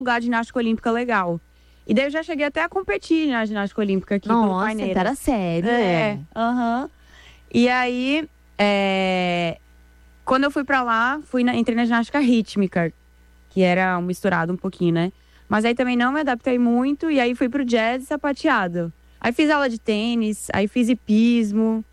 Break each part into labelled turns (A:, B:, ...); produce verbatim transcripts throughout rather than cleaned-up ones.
A: lugar de ginástica olímpica legal. E daí eu já cheguei até a competir na ginástica olímpica aqui.
B: Nossa,
A: Paineiras.
B: então era sério.
A: É, aham. Uhum. E aí, é... quando eu fui pra lá, fui na... entrei na ginástica rítmica, que era um misturado um pouquinho, né? Mas aí também não me adaptei muito, e aí fui pro jazz e sapateado. Aí fiz aula de tênis, aí fiz hipismo,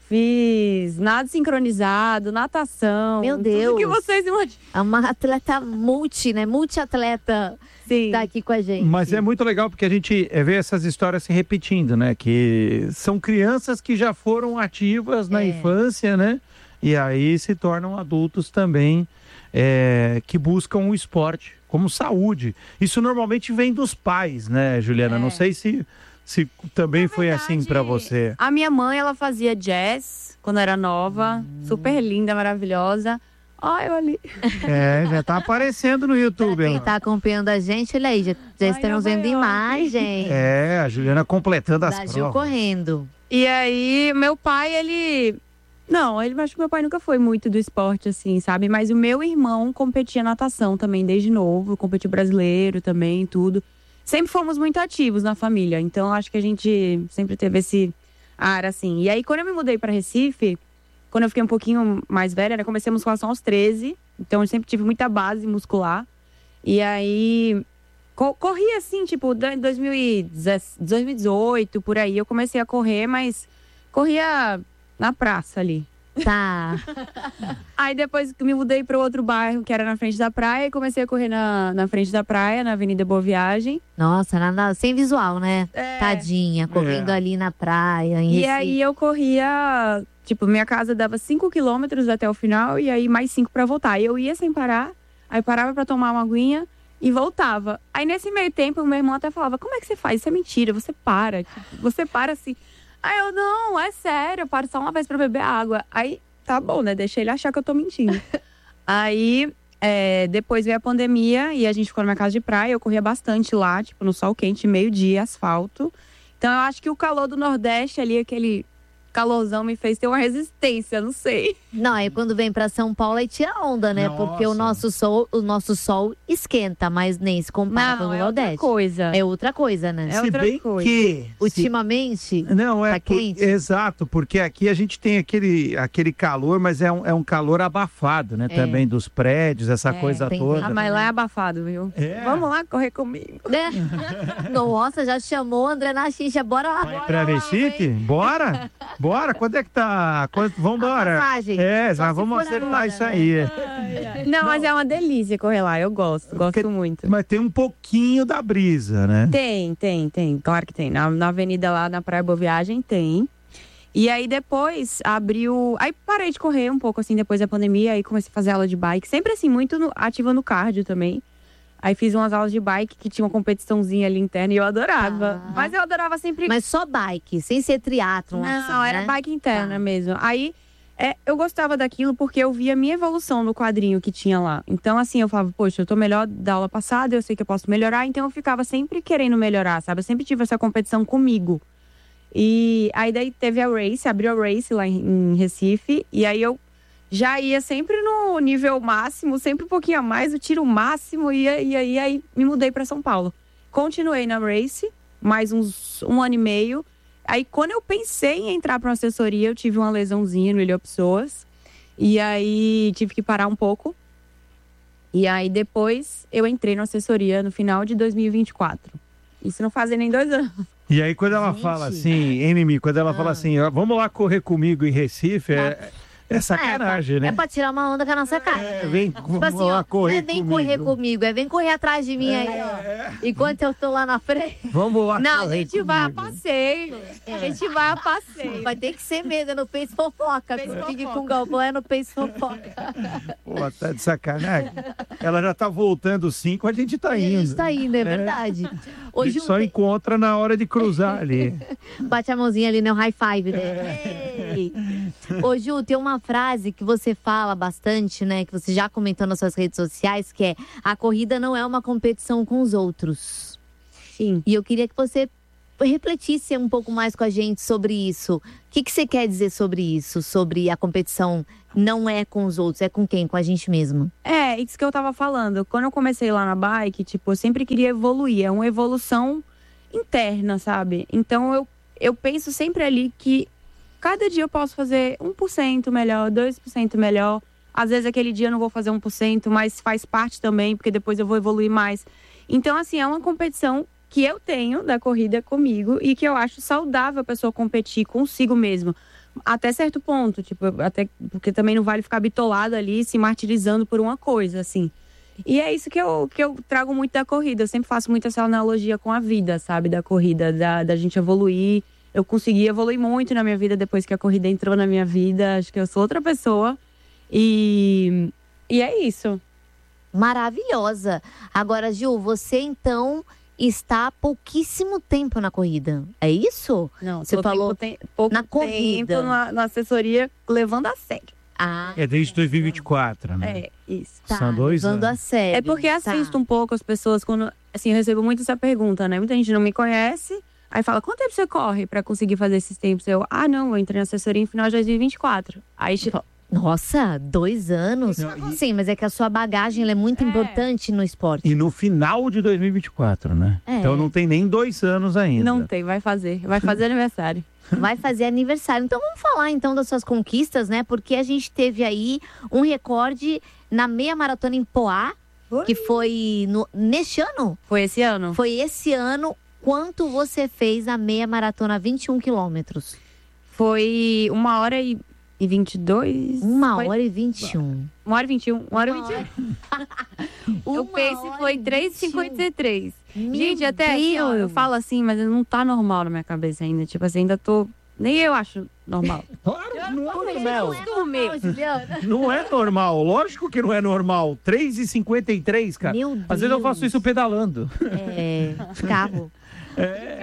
A: fiz nado sincronizado, natação.
B: Meu Deus.
A: Tudo que vocês imaginam.
B: É uma atleta multi, né? Multi-atleta.
A: Sim.
B: Tá aqui com a gente.
C: Mas é muito legal porque a gente vê essas histórias se repetindo, né? Que são crianças que já foram ativas na
B: É.
C: infância, né? E aí se tornam adultos também é, que buscam o esporte como saúde. Isso normalmente vem dos pais, né, Juliana?
A: É.
C: Não sei se, se também
A: Na
C: foi
A: verdade,
C: assim pra você.
A: A minha mãe, ela fazia jazz quando era nova,
C: Hum.
A: super linda, maravilhosa. Olha eu ali.
C: É, já tá aparecendo no YouTube.
B: Quem
C: ela.
B: tá acompanhando a gente, olha aí, já, já
A: Ai,
B: estamos
A: eu
B: vendo
A: vou-
B: imagem
C: É, a Juliana completando as
B: da Gil
C: provas.
B: correndo.
A: E aí, meu pai, ele... Não, ele acho que meu pai nunca foi muito do esporte, assim, sabe? Mas o meu irmão competia natação também, desde novo. Competiu brasileiro também, tudo. Sempre fomos muito ativos na família. Então, acho que a gente sempre teve esse ar, assim. E aí, quando eu me mudei pra Recife, quando eu fiquei um pouquinho mais velha, né? Comecei a musculação aos treze. Então, eu sempre tive muita base muscular. E aí... co- Corri, assim, tipo, em dois mil e dezoito, por aí. Eu comecei a correr, mas corria... na praça ali.
B: Tá.
A: Aí depois que me mudei para outro bairro, que era na frente da praia, e comecei a correr na, na frente da praia, na Avenida Boa Viagem.
B: Nossa, nada, sem visual, né?
A: É.
B: Tadinha, correndo
C: É.
B: ali na praia, em
A: E
B: Recife.
A: aí eu corria, tipo, minha casa dava cinco quilômetros até o final, e aí mais cinco para voltar. Aí eu ia sem parar, aí parava para tomar uma aguinha e voltava. Aí nesse meio tempo, o meu irmão até falava, como é que você faz? Isso é mentira, você para, tipo, você para assim... Aí eu, não, é sério, eu paro só uma vez pra beber água. Aí, tá bom, né? Deixei ele achar que eu tô mentindo. Aí, é, depois veio a pandemia e a gente ficou na minha casa de praia. Eu corria bastante lá, tipo, no sol quente, meio-dia, asfalto. Então, eu acho que o calor do Nordeste ali, aquele calorzão, me fez ter uma resistência, não sei.
B: Não, aí quando vem pra São Paulo aí tira onda, né?
C: Nossa.
B: Porque o nosso sol, o nosso sol esquenta, mas nem se compara com
A: Não,
B: o
A: é outra
B: Nordeste.
A: coisa.
B: É outra coisa, né?
A: É
C: Se
A: outra
C: bem
A: coisa.
C: que... se-
B: Ultimamente,
C: Não, é
B: Tá
C: por-
B: quente?
C: exato, porque aqui a gente tem aquele, aquele calor, mas é um, é um calor abafado, né?
B: É.
C: Também dos prédios, essa
B: É,
C: coisa
B: tem
C: toda.
A: Ah, mas lá é abafado, viu?
C: É.
A: Vamos lá correr comigo.
B: né? Nossa, já chamou o André na xincha, bora lá.
C: Vai pra Recife? Bora? Bora? Quando é que tá? Quando... Vambora.
B: A passagem.
C: É,
B: Só
C: já
B: se
C: vamos
B: for
C: acertar
B: agora,
C: isso
B: né?
C: aí.
A: Não, mas é uma delícia correr lá, eu gosto, gosto
C: Porque-
A: muito.
C: Mas tem um pouquinho da brisa, né?
A: Tem, tem, tem. Claro que tem. Na, na avenida lá na Praia Boa Viagem tem. E aí depois abriu... Aí parei de correr um pouco, assim, depois da pandemia. Aí comecei a fazer aula de bike. Sempre assim, muito no- ativa no cardio também. Aí fiz umas aulas de bike que tinha uma competiçãozinha ali interna e eu adorava.
B: Ah.
A: Mas eu adorava sempre...
B: Mas só bike, sem ser triatlon.
A: Não,
B: assim,
A: era
B: né?
A: bike interna
B: Tá.
A: mesmo. Aí é, eu gostava daquilo porque eu via a minha evolução no quadrinho que tinha lá. Então, assim, eu falava, poxa, eu tô melhor da aula passada, eu sei que eu posso melhorar. Então, eu ficava sempre querendo melhorar, sabe? Eu sempre tive essa competição comigo. E aí, daí teve a Race, abriu a Race lá em, em Recife. E aí, eu já ia sempre no nível máximo, sempre um pouquinho a mais, o tiro máximo. E aí, e aí, aí me mudei pra São Paulo. Continuei na Race, mais uns um ano e meio. Aí, quando eu pensei em entrar para uma assessoria, eu tive uma lesãozinha no ilhopsoas. E aí, tive que parar um pouco. E aí, depois, eu entrei na assessoria no final de dois mil e vinte e quatro. Isso não fazem nem dois anos.
C: E aí, quando ela
B: Gente.
C: fala assim, hein, Mimi, quando ela
B: Ah.
C: fala assim, ó, vamos lá correr comigo em Recife, é, é sacanagem,
B: é,
C: né?
B: É pra tirar uma onda com a nossa cara.
C: É,
B: né?
C: vem,
B: Tipo
C: vamos
B: assim,
C: lá
B: ó,
C: correr
B: não é vem
C: comigo.
B: correr comigo, é vem correr atrás de mim aí, ó. Enquanto eu tô lá na frente.
C: Vamos lá
A: Não, a
C: correr
A: gente vai a
C: comigo.
A: passeio. A gente vai a passeio.
B: Vai ter que ser mesmo, é no Pace Fofoca.
A: Pace
B: Fique
A: Fofoca.
B: com o Galvão, é no Pace Fofoca.
C: Pô, tá de sacanagem. Ela já tá voltando cinco, a gente tá
B: A
C: indo.
B: gente tá indo, é verdade.
C: A
B: Hoje
C: gente só encontra na hora de cruzar ali.
B: bate a mãozinha ali no high five, né? Ei. Ô, Ju, tem uma frase que você fala bastante, né? Que você já comentou nas suas redes sociais, que é: a corrida não é uma competição com os outros.
A: Sim.
B: E eu queria que você refletisse um pouco mais com a gente sobre isso. O que, que você quer dizer sobre isso? Sobre a competição não é com os outros, é com quem? Com a gente mesmo.
A: É, isso que eu tava falando. Quando eu comecei lá na bike, tipo, eu sempre queria evoluir. É uma evolução interna, sabe? Então, eu, eu penso sempre ali que cada dia eu posso fazer um por cento melhor, dois por cento melhor. Às vezes, aquele dia eu não vou fazer um por cento, mas faz parte também, porque depois eu vou evoluir mais. Então, assim, é uma competição que eu tenho da corrida comigo e que eu acho saudável a pessoa competir consigo mesmo. Até certo ponto, tipo, até porque também não vale ficar bitolado ali, se martirizando por uma coisa, assim. E é isso que eu, que eu trago muito da corrida. Eu sempre faço muito essa analogia com a vida, sabe? Da corrida, da, da gente evoluir. Eu consegui evoluir muito na minha vida depois que a corrida entrou na minha vida. Acho que eu sou outra pessoa. E, e é isso.
B: Maravilhosa. Agora, Ju, você então está há pouquíssimo tempo na corrida. É isso?
A: Não,
B: você falou
A: tem, pouco
B: na
A: tempo
B: corrida.
A: Na, na assessoria, levando a sério.
B: Ah,
C: É desde dois mil e vinte e quatro, né?
A: É, isso.
B: tá,
C: São dois
B: levando
C: anos.
B: a sério.
A: É porque assusta
B: tá.
A: um pouco as pessoas quando... Assim, eu recebo muito essa pergunta, né? Muita gente não me conhece. Aí fala, quanto tempo você corre pra conseguir fazer esses tempos? Eu, ah, não, eu entrei na assessoria em final de dois mil e vinte e quatro. Aí, tipo,
B: Nossa, dois anos?
C: Não, e-
B: Sim, mas é que a sua bagagem ela é muito
A: É.
B: importante no esporte.
C: E no final de dois mil e vinte e quatro, né?
B: É.
C: Então não tem nem dois anos ainda.
A: não tem, vai fazer. Vai fazer aniversário.
B: Vai fazer aniversário. Então vamos falar então das suas conquistas, né? Porque a gente teve aí um recorde na meia maratona em Poá,
A: Foi.
B: que foi no, neste ano?
A: Foi esse ano?
B: Foi esse ano. Quanto você fez a meia maratona vinte e um quilômetros?
A: Foi uma hora e, e vinte e dois.
B: Uma
A: Foi-
B: hora e vinte e um.
A: Uma hora e vinte e um. Uma hora e
B: Uma
A: vinte e um.
B: Uma
A: O pace
B: hora
A: foi
B: e
A: três e
B: vinte e um.
A: cinquenta e três.
B: Meu
A: Gente, até aqui, ó, eu
B: Deus.
A: falo assim, mas não tá normal na minha cabeça ainda. Tipo assim, ainda tô... Nem eu acho normal.
C: Claro, não é normal.
B: normal, Juliana.
C: Não é normal. Lógico que não é normal. três e cinquenta e três, cara.
B: Meu Deus.
C: Às vezes eu faço isso pedalando.
B: É, carro.
C: É.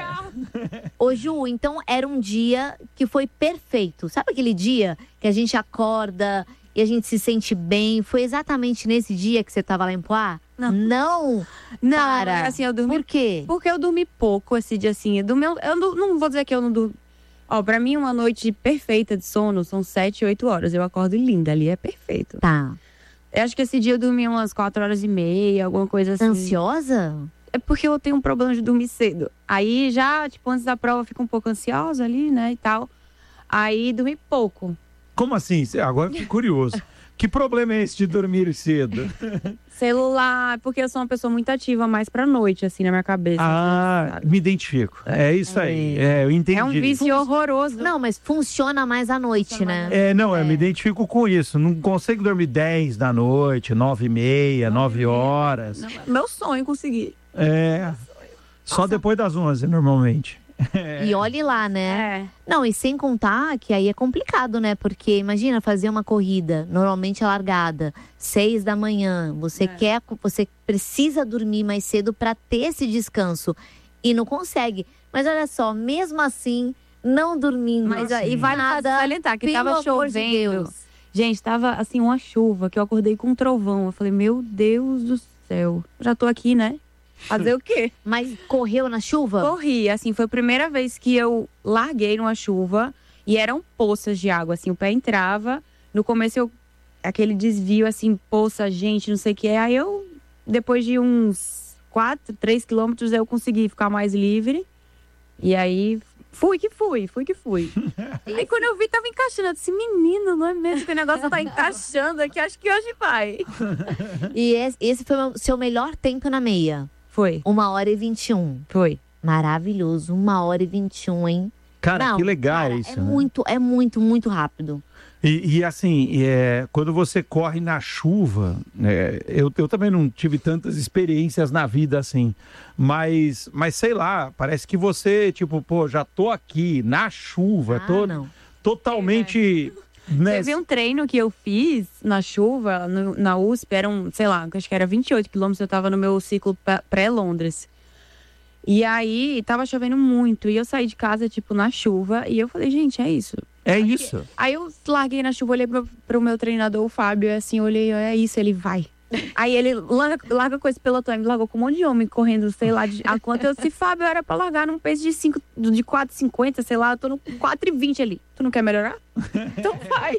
B: Ô Ju, então era um dia que foi perfeito. Sabe aquele dia que a gente acorda e a gente se sente bem? Foi exatamente nesse dia que você tava lá em Poá?
A: Não.
B: Não?
A: Não,
B: Para.
A: assim, eu dormi...
B: Por quê?
A: Porque eu dormi pouco esse dia, assim. Eu, dormi, eu não, não vou dizer que eu não durmo... Ó, pra mim, uma noite perfeita de sono são sete, oito horas. Eu acordo linda ali, é perfeito.
B: Tá.
A: Eu acho que esse dia eu dormi umas quatro horas e meia, alguma coisa assim.
B: Ansiosa?
A: É porque eu tenho um problema de dormir cedo. Aí já, tipo, antes da prova eu fico um pouco ansiosa ali, né, e tal. Aí dormi pouco.
C: Como assim? Agora eu fiquei curioso. Que problema é esse de dormir cedo?
A: Celular, porque eu sou uma pessoa muito ativa mais pra noite, assim, na minha cabeça.
C: Ah,
A: sabe?
C: me identifico. É isso aí. É, eu entendi.
A: É um vício horroroso.
B: Não, mas funciona mais à noite, né?
C: É, não, eu me identifico com isso. Não consigo dormir dez da noite, nove e meia, nove horas.
A: Não, é meu sonho conseguir.
C: É. Só depois das onze, normalmente.
B: E olhe lá, né?
A: É.
B: Não, e sem contar que aí é complicado, né? Porque imagina fazer uma corrida, normalmente a largada, seis da manhã. Você
A: É.
B: quer, você precisa dormir mais cedo para ter esse descanso e não consegue. Mas olha só, mesmo assim, não dormindo.
A: Mas
C: Ah,
A: aí
C: sim.
A: vale
B: nada,
A: salientar que
B: pelo
A: tava
B: amor de
A: chovendo.
B: Deus.
A: Gente, tava assim uma chuva que eu acordei com um trovão. Eu falei, meu Deus do céu. Já tô aqui, né? Fazer o quê?
B: Mas correu na chuva?
A: Corri, assim, foi a primeira vez que eu larguei numa chuva e eram poças de água, assim, o pé entrava. No começo eu, aquele desvio, assim, poça, gente, não sei o que é. Aí eu, depois de uns quatro, três quilômetros, eu consegui ficar mais livre. E aí, fui que fui, fui que fui. Aí quando eu vi, tava encaixando. Eu disse, menino, não é mesmo que o negócio tá encaixando aqui? Acho que hoje vai.
B: E esse- esse foi o seu melhor tempo na meia.
A: Foi,
B: Uma hora e vinte e um.
A: foi.
B: Maravilhoso. Uma hora e vinte e um, hein?
C: Cara,
B: Não,
C: que legal
B: cara,
C: isso,
B: É
C: né?
B: muito, é muito, muito rápido.
C: E, e, assim, é, quando você corre na chuva, é, eu, eu também não tive tantas experiências na vida assim, mas, mas sei lá, parece que você, tipo, pô, já tô aqui na chuva,
B: Ah,
C: tô
B: não.
C: totalmente... Né?
A: Teve um treino que eu fiz na chuva, no- na U S P, eram, sei lá, acho que era vinte e oito quilômetros, eu tava no meu ciclo pa- pré-Londres. E aí, tava chovendo muito, e eu saí de casa, tipo, na chuva, e eu falei, gente, é isso.
C: É isso.
A: Aí eu larguei na chuva, olhei pro, pro meu treinador, o Fábio, e assim, eu olhei, é isso, ele vai. Aí ele larga, larga com esse pelotão, ele largou com um monte de homem correndo, sei lá, de, a quanto eu disse, Fábio, era pra largar num pace de, cinco, de quatro e cinquenta, sei lá, eu tô no quatro e vinte ali. Tu não quer melhorar? Então vai.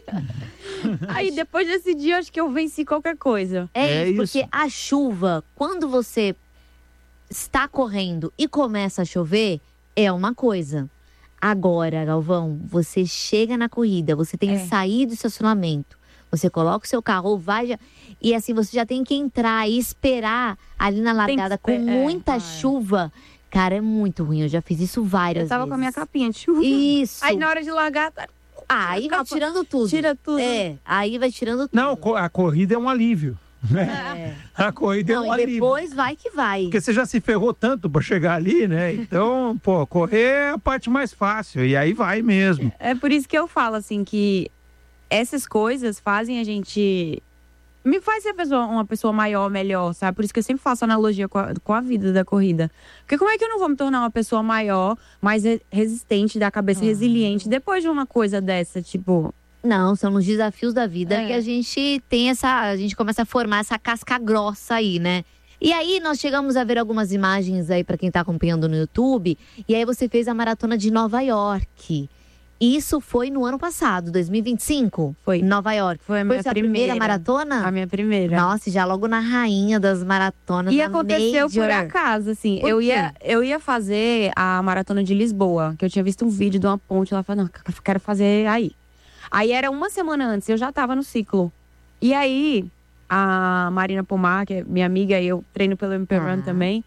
A: Aí depois desse dia, acho que eu venci qualquer coisa.
B: É,
C: É
B: isso, porque
C: isso.
B: a chuva, quando você está correndo e começa a chover, é uma coisa. Agora, Galvão, você chega na corrida, você tem
A: É.
B: que sair do estacionamento, você coloca o seu carro ou vai... Já, e assim, você já tem que entrar e esperar ali na
A: Tem que
B: largada com
A: esper- é,
B: muita
A: ah, é.
B: chuva. Cara, é muito ruim, eu já fiz isso várias
A: Eu tava
B: vezes.
A: com a minha capinha de chuva.
B: Isso.
A: Aí na hora de largar, tá-
B: Ah, aí vai
A: capa-
B: tirando tudo.
A: tira tudo.
B: É, aí vai tirando tudo.
C: Não, co- a corrida é um alívio.
B: É.
C: A corrida é
B: Não,
C: um
B: e
C: alívio.
B: depois vai que vai.
C: Porque você já se ferrou tanto pra chegar ali, né? Então, pô, correr é a parte mais fácil. E aí vai mesmo.
A: É por isso que eu falo, assim, que essas coisas fazem a gente... Me faz ser a pessoa- uma pessoa maior, melhor, sabe? Por isso que eu sempre faço analogia com a, com a vida da corrida. Porque como é que eu não vou me tornar uma pessoa maior, mais re- resistente, da cabeça
B: Ah.
A: resiliente, depois de uma coisa dessa, tipo...
B: Não, são os desafios da vida
A: É.
B: que a gente tem essa. A gente começa a formar essa casca grossa aí, né? E aí, nós chegamos a ver algumas imagens aí pra quem tá acompanhando no YouTube. E aí, você fez a maratona de Nova York. Isso foi no ano passado, dois mil e vinte e cinco?
A: Foi.
B: Em Nova York.
A: Foi a
B: Foi
A: minha
B: sua
A: primeira.
B: primeira maratona?
A: A minha primeira.
B: Nossa, já logo na rainha das maratonas.
A: E
B: na
A: aconteceu por
B: Major.
A: acaso, assim.
B: Por
A: Eu
B: quê?
A: ia, eu ia fazer a maratona de Lisboa, que eu tinha visto um vídeo de uma ponte lá, eu falei, não, eu quero fazer aí. Aí era uma semana antes, eu já tava no ciclo. E aí, a Marina Pomar, que é minha amiga, e eu treino pelo M P Run
B: Ah.
A: também.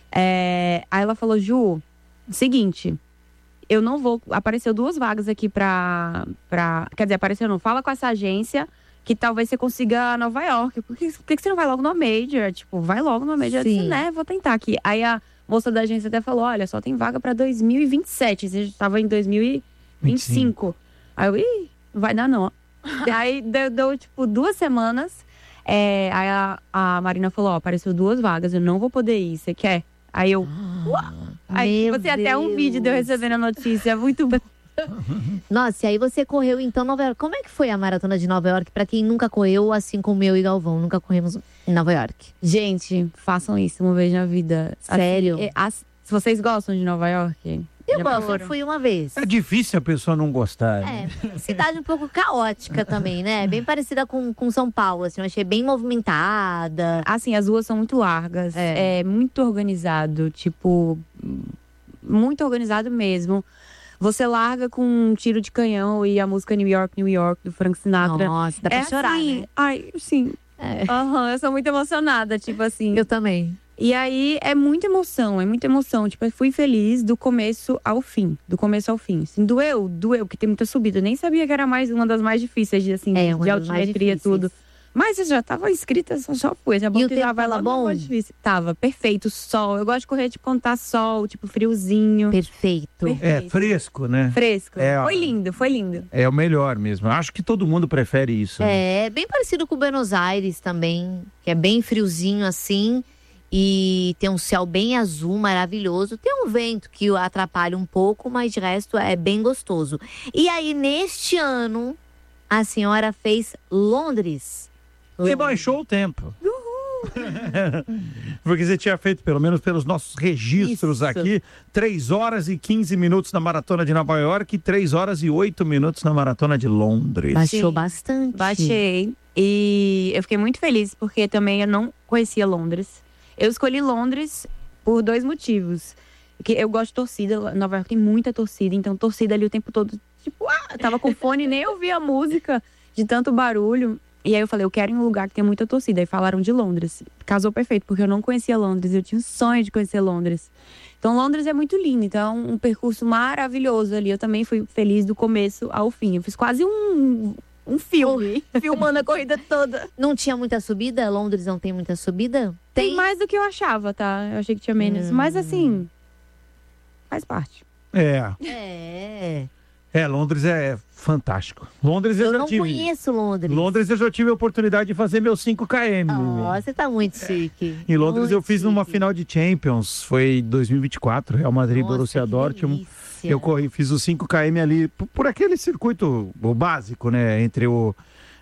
A: é, Aí ela falou, Ju, seguinte, eu não vou... Apareceu duas vagas aqui pra... pra... Quer dizer, apareceu não, fala com essa agência que talvez você consiga Nova York. Por que, por que você não vai logo no Major? Tipo, vai logo no Major. Eu disse,
B: Sim.
A: né, vou tentar aqui. Aí a moça da agência até falou, olha, só tem vaga pra dois mil e vinte e sete. Você já tava em dois mil e vinte e cinco. Aí eu, ih, não vai dar não. Aí deu, deu, tipo, duas semanas. É, aí a, a Marina falou, ó, apareceu duas vagas, eu não vou poder ir, você quer? Aí eu, aí
B: Meu
A: você até um vídeo de eu
B: Deus.
A: recebendo a notícia, é muito bom.
B: Nossa, e aí você correu então Nova York. Como é que foi a maratona de Nova York? Pra quem nunca correu, assim como eu e Galvão, nunca corremos em Nova York.
A: Gente, façam isso uma vez na vida. Assim,
B: Sério?
A: é, as- se vocês gostam de Nova York...
B: Eu
A: já
B: gosto, eu
A: foram?
B: fui uma vez.
C: É difícil a pessoa não gostar. né?
B: É, cidade um pouco caótica também, né? Bem parecida com, com São Paulo, assim, eu achei bem movimentada.
A: Assim, as ruas são muito largas,
B: É.
A: é, muito organizado, tipo, muito organizado mesmo. Você larga com um tiro de canhão e a música New York, New York, do Frank Sinatra.
B: Nossa, dá pra
A: é
B: chorar,
A: assim,
B: né?
A: ai, sim.
B: É.
A: Aham, eu sou muito emocionada, tipo assim.
B: Eu também.
A: E aí, é muita emoção, é muita emoção. Tipo, eu fui feliz do começo ao fim. Do começo ao fim. Assim, doeu, doeu, porque tem muita subida. Eu nem sabia que era mais uma das mais difíceis, de, assim,
B: É, uma
A: de
B: das mais
A: altimetria,
B: difíceis.
A: tudo. Mas eu já tava inscrita, só, só foi. Já
B: E o
A: que
B: tempo
A: já vai
B: tava
A: lá,
B: bom?
A: não é mais difícil. Tava, perfeito, sol. Eu gosto de correr, tipo, quando tá sol, tipo, friozinho.
B: Perfeito.
C: É fresco, né?
A: Fresco.
C: É, ó.
A: Foi lindo, foi lindo.
C: É o melhor mesmo. Acho que todo mundo prefere isso. né?
B: É, bem parecido com Buenos Aires também, que é bem friozinho assim. E tem um céu bem azul, maravilhoso. Tem um vento que o atrapalha um pouco, mas de resto é bem gostoso. E aí, neste ano, a senhora fez Londres.
C: Você baixou o tempo. Porque você tinha feito, pelo menos pelos nossos registros
B: Isso.
C: aqui, três horas e quinze minutos na Maratona de Nova York e três horas e oito minutos na Maratona de Londres.
B: Baixou
A: Sim.
B: bastante.
A: Baixei. E eu fiquei muito feliz, porque também eu não conhecia Londres. Eu escolhi Londres por dois motivos. Porque eu gosto de torcida, Nova York tem muita torcida, então torcida ali o tempo todo, tipo, ah, eu tava com fone, nem ouvia a música de tanto barulho. E aí eu falei, eu quero ir em um lugar que tem muita torcida. Aí falaram de Londres. Casou perfeito, porque eu não conhecia Londres, eu tinha um sonho de conhecer Londres. Então Londres é muito lindo, então um percurso maravilhoso ali. Eu também fui feliz do começo ao fim. Eu fiz quase um, um filme, filmando a corrida toda.
B: Não tinha muita subida? Londres não tem muita subida?
A: Tem mais do que eu achava, tá? Eu achei que tinha menos.
B: Hum.
A: Mas assim, faz parte.
C: É,
B: É.
C: é, Londres é fantástico. Londres eu,
B: Eu
C: já
B: não
C: tive.
B: conheço Londres.
C: Londres eu já tive a oportunidade de fazer meus cinco quilômetros.
B: Oh, você tá muito chique.
C: Em Londres
B: Muito
C: eu fiz numa
B: chique.
C: final de Champions, foi dois mil e vinte e quatro, Real Madrid,
B: Nossa,
C: Borussia
B: que
C: Dortmund.
B: delícia.
C: Eu corri, fiz os cinco quilômetros ali, por, por aquele circuito o básico, né? Entre o,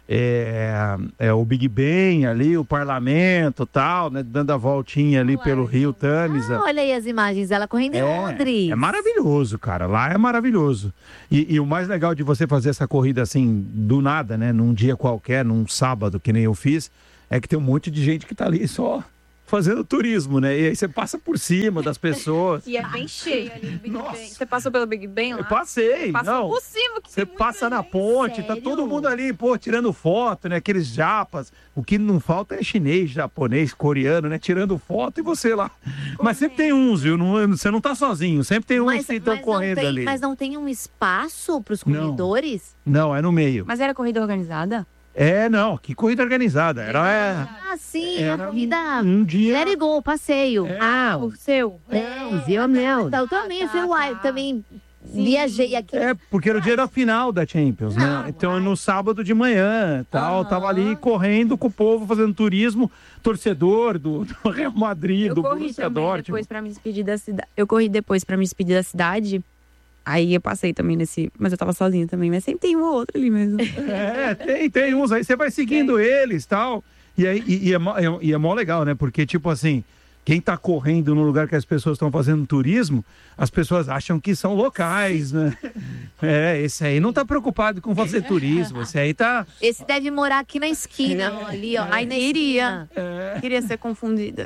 C: é, é, o Big Ben ali, o parlamento e tal, né? Dando a voltinha ali Ué. pelo Rio Tâmisa.
B: Ah, olha aí as imagens dela correndo em
C: é,
B: Londres.
C: É maravilhoso, cara. Lá é maravilhoso. E, e o mais legal de você fazer essa corrida assim, do nada, né? Num dia qualquer, num sábado, que nem eu fiz, é que tem um monte de gente que tá ali só fazendo turismo, né? E aí você passa por cima das pessoas.
A: E é bem cheio ali no Big Ben. Você passou pelo Big Ben lá?
C: Eu passei.
A: Passou
C: não.
A: por cima. Que
C: você passa na ponte,
B: Sério?
C: tá todo mundo ali, pô, tirando foto, né? Aqueles japas. O que não falta é chinês, japonês, coreano, né? Tirando foto e você lá. Correndo. Mas sempre tem uns, viu? Não, você não tá sozinho. Sempre tem uns
B: mas,
C: que estão correndo
B: tem,
C: ali.
B: Mas não tem um espaço pros corredores?
C: Não, não, é no meio.
A: Mas era corrida organizada?
C: É, não, que corrida organizada. Era, é,
B: ah, sim,
C: era
B: a corrida.
C: Um dia.
B: Let it go, passeio.
C: É.
B: Ah,
A: o seu.
B: É, o seu não. Eu também,
A: tá,
B: eu fui
A: tá.
B: lá, eu também sim. viajei aqui.
C: É, porque era o dia da final da Champions, né?
B: Ah,
C: então,
B: uai.
C: no sábado de manhã, tal,
B: Aham.
C: tava ali correndo com o povo, fazendo turismo, torcedor do, do Real Madrid,
A: Eu
C: do
A: corri
C: Borussia
A: também
C: Dortmund.
A: depois pra me despedir da cidade. Eu corri depois pra me despedir da cidade. Aí eu passei também nesse... Mas eu tava sozinha também. Mas sempre tem um ou outro ali mesmo.
C: É, tem, tem uns aí. Você vai seguindo é. eles e tal. E, aí, e, e, é, mó- é- e é mó legal, né? Porque, tipo assim, quem tá correndo no lugar que as pessoas estão fazendo turismo, as pessoas acham que são locais, né? É, esse aí não tá preocupado com fazer turismo. Esse aí tá...
B: Esse deve morar aqui na esquina, ó, ali, ó. Aí na
A: Iria.
C: É.
A: Queria ser confundida.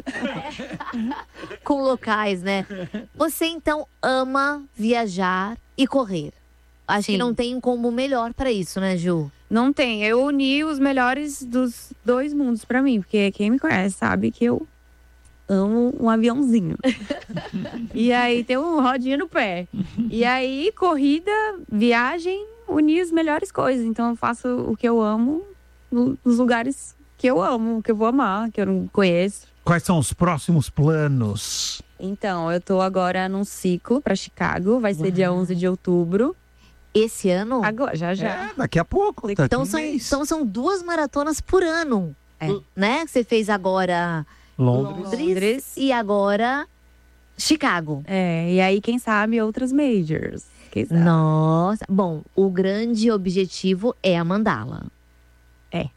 B: com locais, né? Você então ama viajar e correr. Acho
A: Sim.
B: que não tem como melhor pra isso, né, Ju?
A: Não tem. Eu uni os melhores dos dois mundos pra mim. Porque quem me conhece sabe que eu amo um aviãozinho. E aí tem um rodinha no pé. E aí, corrida, viagem, unir as melhores coisas. Então eu faço o que eu amo no- nos lugares que eu amo, que eu vou amar, que eu não conheço.
C: Quais são os próximos planos?
A: Então, eu tô agora num ciclo pra Chicago. Vai ser
B: Uau.
A: dia onze de outubro.
B: Esse ano?
A: Agora, já já.
C: É, daqui a pouco. daqui
B: Então
C: um
B: são,
C: mês.
B: são, são duas maratonas por ano.
A: É.
B: Né? Você fez agora
C: Londres.
B: Londres,
A: Londres.
B: e agora Chicago.
A: É, e aí, quem sabe, outras majors. Quem sabe?
B: Nossa. Bom, o grande objetivo é a mandala.
A: É.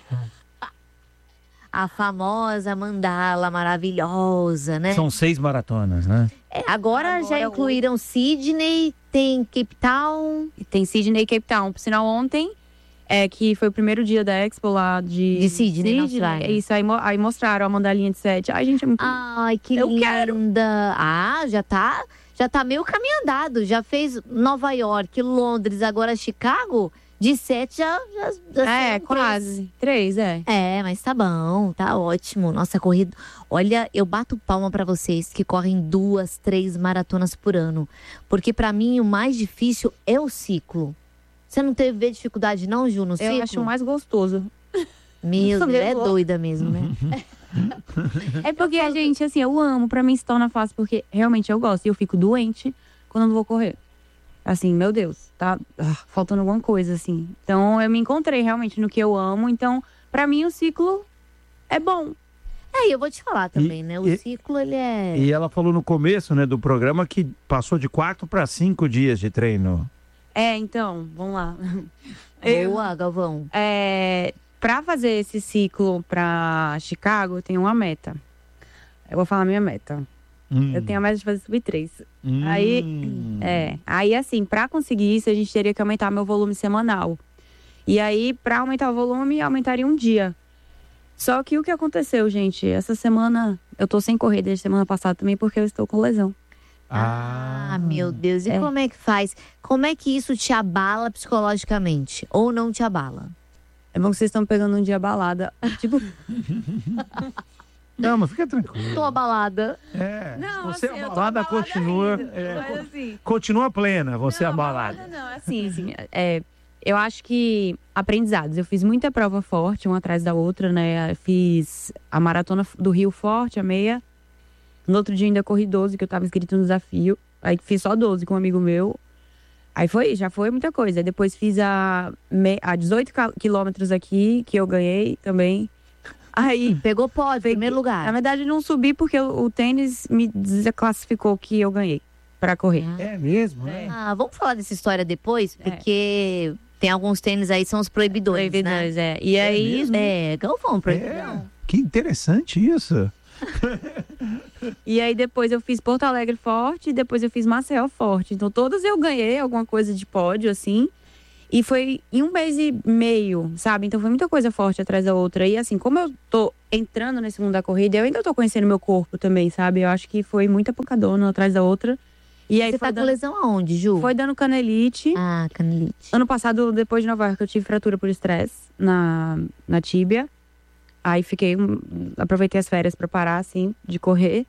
B: A famosa mandala maravilhosa, né?
C: São seis maratonas, né?
B: É, agora,
A: Agora
B: já incluíram Sydney, tem Cape Town.
A: E tem Sydney e Cape Town. Por sinal, ontem, é, que foi o primeiro dia da Expo lá de...
B: De Sydney, na Austrália.
A: É isso, aí, mo- aí mostraram a mandalinha de sete. Ai, gente, é muito...
B: Ai, que
A: Eu
B: linda.
A: quero.
B: Ah, já tá, já tá meio caminho andado. Já fez Nova York, Londres, agora Chicago. De sete já, já, já
A: é,
B: são
A: quase. Três, é.
B: três. É, mas tá bom, tá ótimo. Nossa, corrida. Olha, eu bato palma pra vocês que correm duas, três maratonas por ano. Porque pra mim o mais difícil é o ciclo. Você não teve dificuldade não, Ju, no ciclo?
A: Eu acho mais gostoso.
B: Meu
A: Sou
B: Deus, é
A: meio louca.
B: doida mesmo, né?
A: É porque, gente, assim, eu amo. Pra mim se torna fácil, porque realmente eu gosto. E eu fico doente quando eu não vou correr. Assim, meu Deus, tá ah, faltando alguma coisa, assim. Então, eu me encontrei realmente no que eu amo. Então, pra mim, o ciclo é bom.
B: É, e eu vou te falar também,
C: E-
B: né? O
C: e-
B: ciclo, ele é...
C: E ela falou no começo, né, do programa que passou de quatro para cinco dias de treino.
A: É, então, vamos lá. Eu,
B: Boa, Galvão.
A: é, pra fazer esse ciclo pra Chicago, eu tenho uma meta. Eu vou falar minha meta.
C: Hum.
A: Eu tenho a meta de fazer sub três.
C: Hum.
A: Aí, é. Aí, assim, pra conseguir isso, a gente teria que aumentar meu volume semanal. E aí, pra aumentar o volume, aumentaria um dia. Só que o que aconteceu, gente? Essa semana, eu tô sem correr desde semana passada também, porque eu estou com lesão.
B: Ah, meu Deus. E
A: É.
B: como é que faz? Como é que isso te abala psicologicamente? Ou não te abala?
A: É bom que vocês estão pegando um dia balada. Tipo,
C: Não, mas fica tranquilo.
B: Tô abalada.
C: É,
A: não,
C: você
A: assim, eu tô
C: abalada
A: abalada
C: continua,
A: ainda,
C: é,
A: mas
C: co-
A: assim,
C: continua plena, você
A: não,
C: abalada.
A: balada não, assim, assim, é, eu acho que aprendizados. Eu fiz muita prova forte, uma atrás da outra, né? Eu fiz a maratona do Rio Forte, a meia. No outro dia ainda corri doze, que eu tava inscrito no desafio. Aí fiz só doze com um amigo meu. Aí foi, já foi muita coisa. Aí depois fiz a, me- a dezoito ca- quilômetros aqui, que eu ganhei também. Aí,
B: Pegou pódio,
A: Peguei.
B: primeiro
A: na
B: lugar.
A: verdade, não subi porque o, o tênis me desclassificou que eu ganhei pra correr.
C: É mesmo, né?
B: Ah, vamos falar dessa história depois,
A: É.
B: porque Tem alguns tênis aí, são os proibidores,
A: Proibidores,
B: né?
A: é. E
C: É
A: aí,
C: mesmo?
B: É, Galvão, proibidão.
C: É, que interessante isso.
A: e aí depois eu fiz Porto Alegre forte e depois eu fiz Maceió forte. Então todas eu ganhei alguma coisa de pódio, assim. E foi em um mês e meio, sabe? Então foi muita coisa forte atrás da outra. E assim, como eu tô entrando nesse mundo da corrida, eu ainda tô conhecendo meu corpo também, sabe? Eu acho que foi muita pancadona atrás da outra. E aí
B: Você
A: foi
B: tá
A: dando,
B: com lesão aonde, Ju?
A: foi dando canelite.
B: Ah, canelite.
A: Ano passado, depois de Nova York, eu tive fratura por estresse na, na tíbia. Aí fiquei, um, aproveitei as férias pra parar, assim, de correr.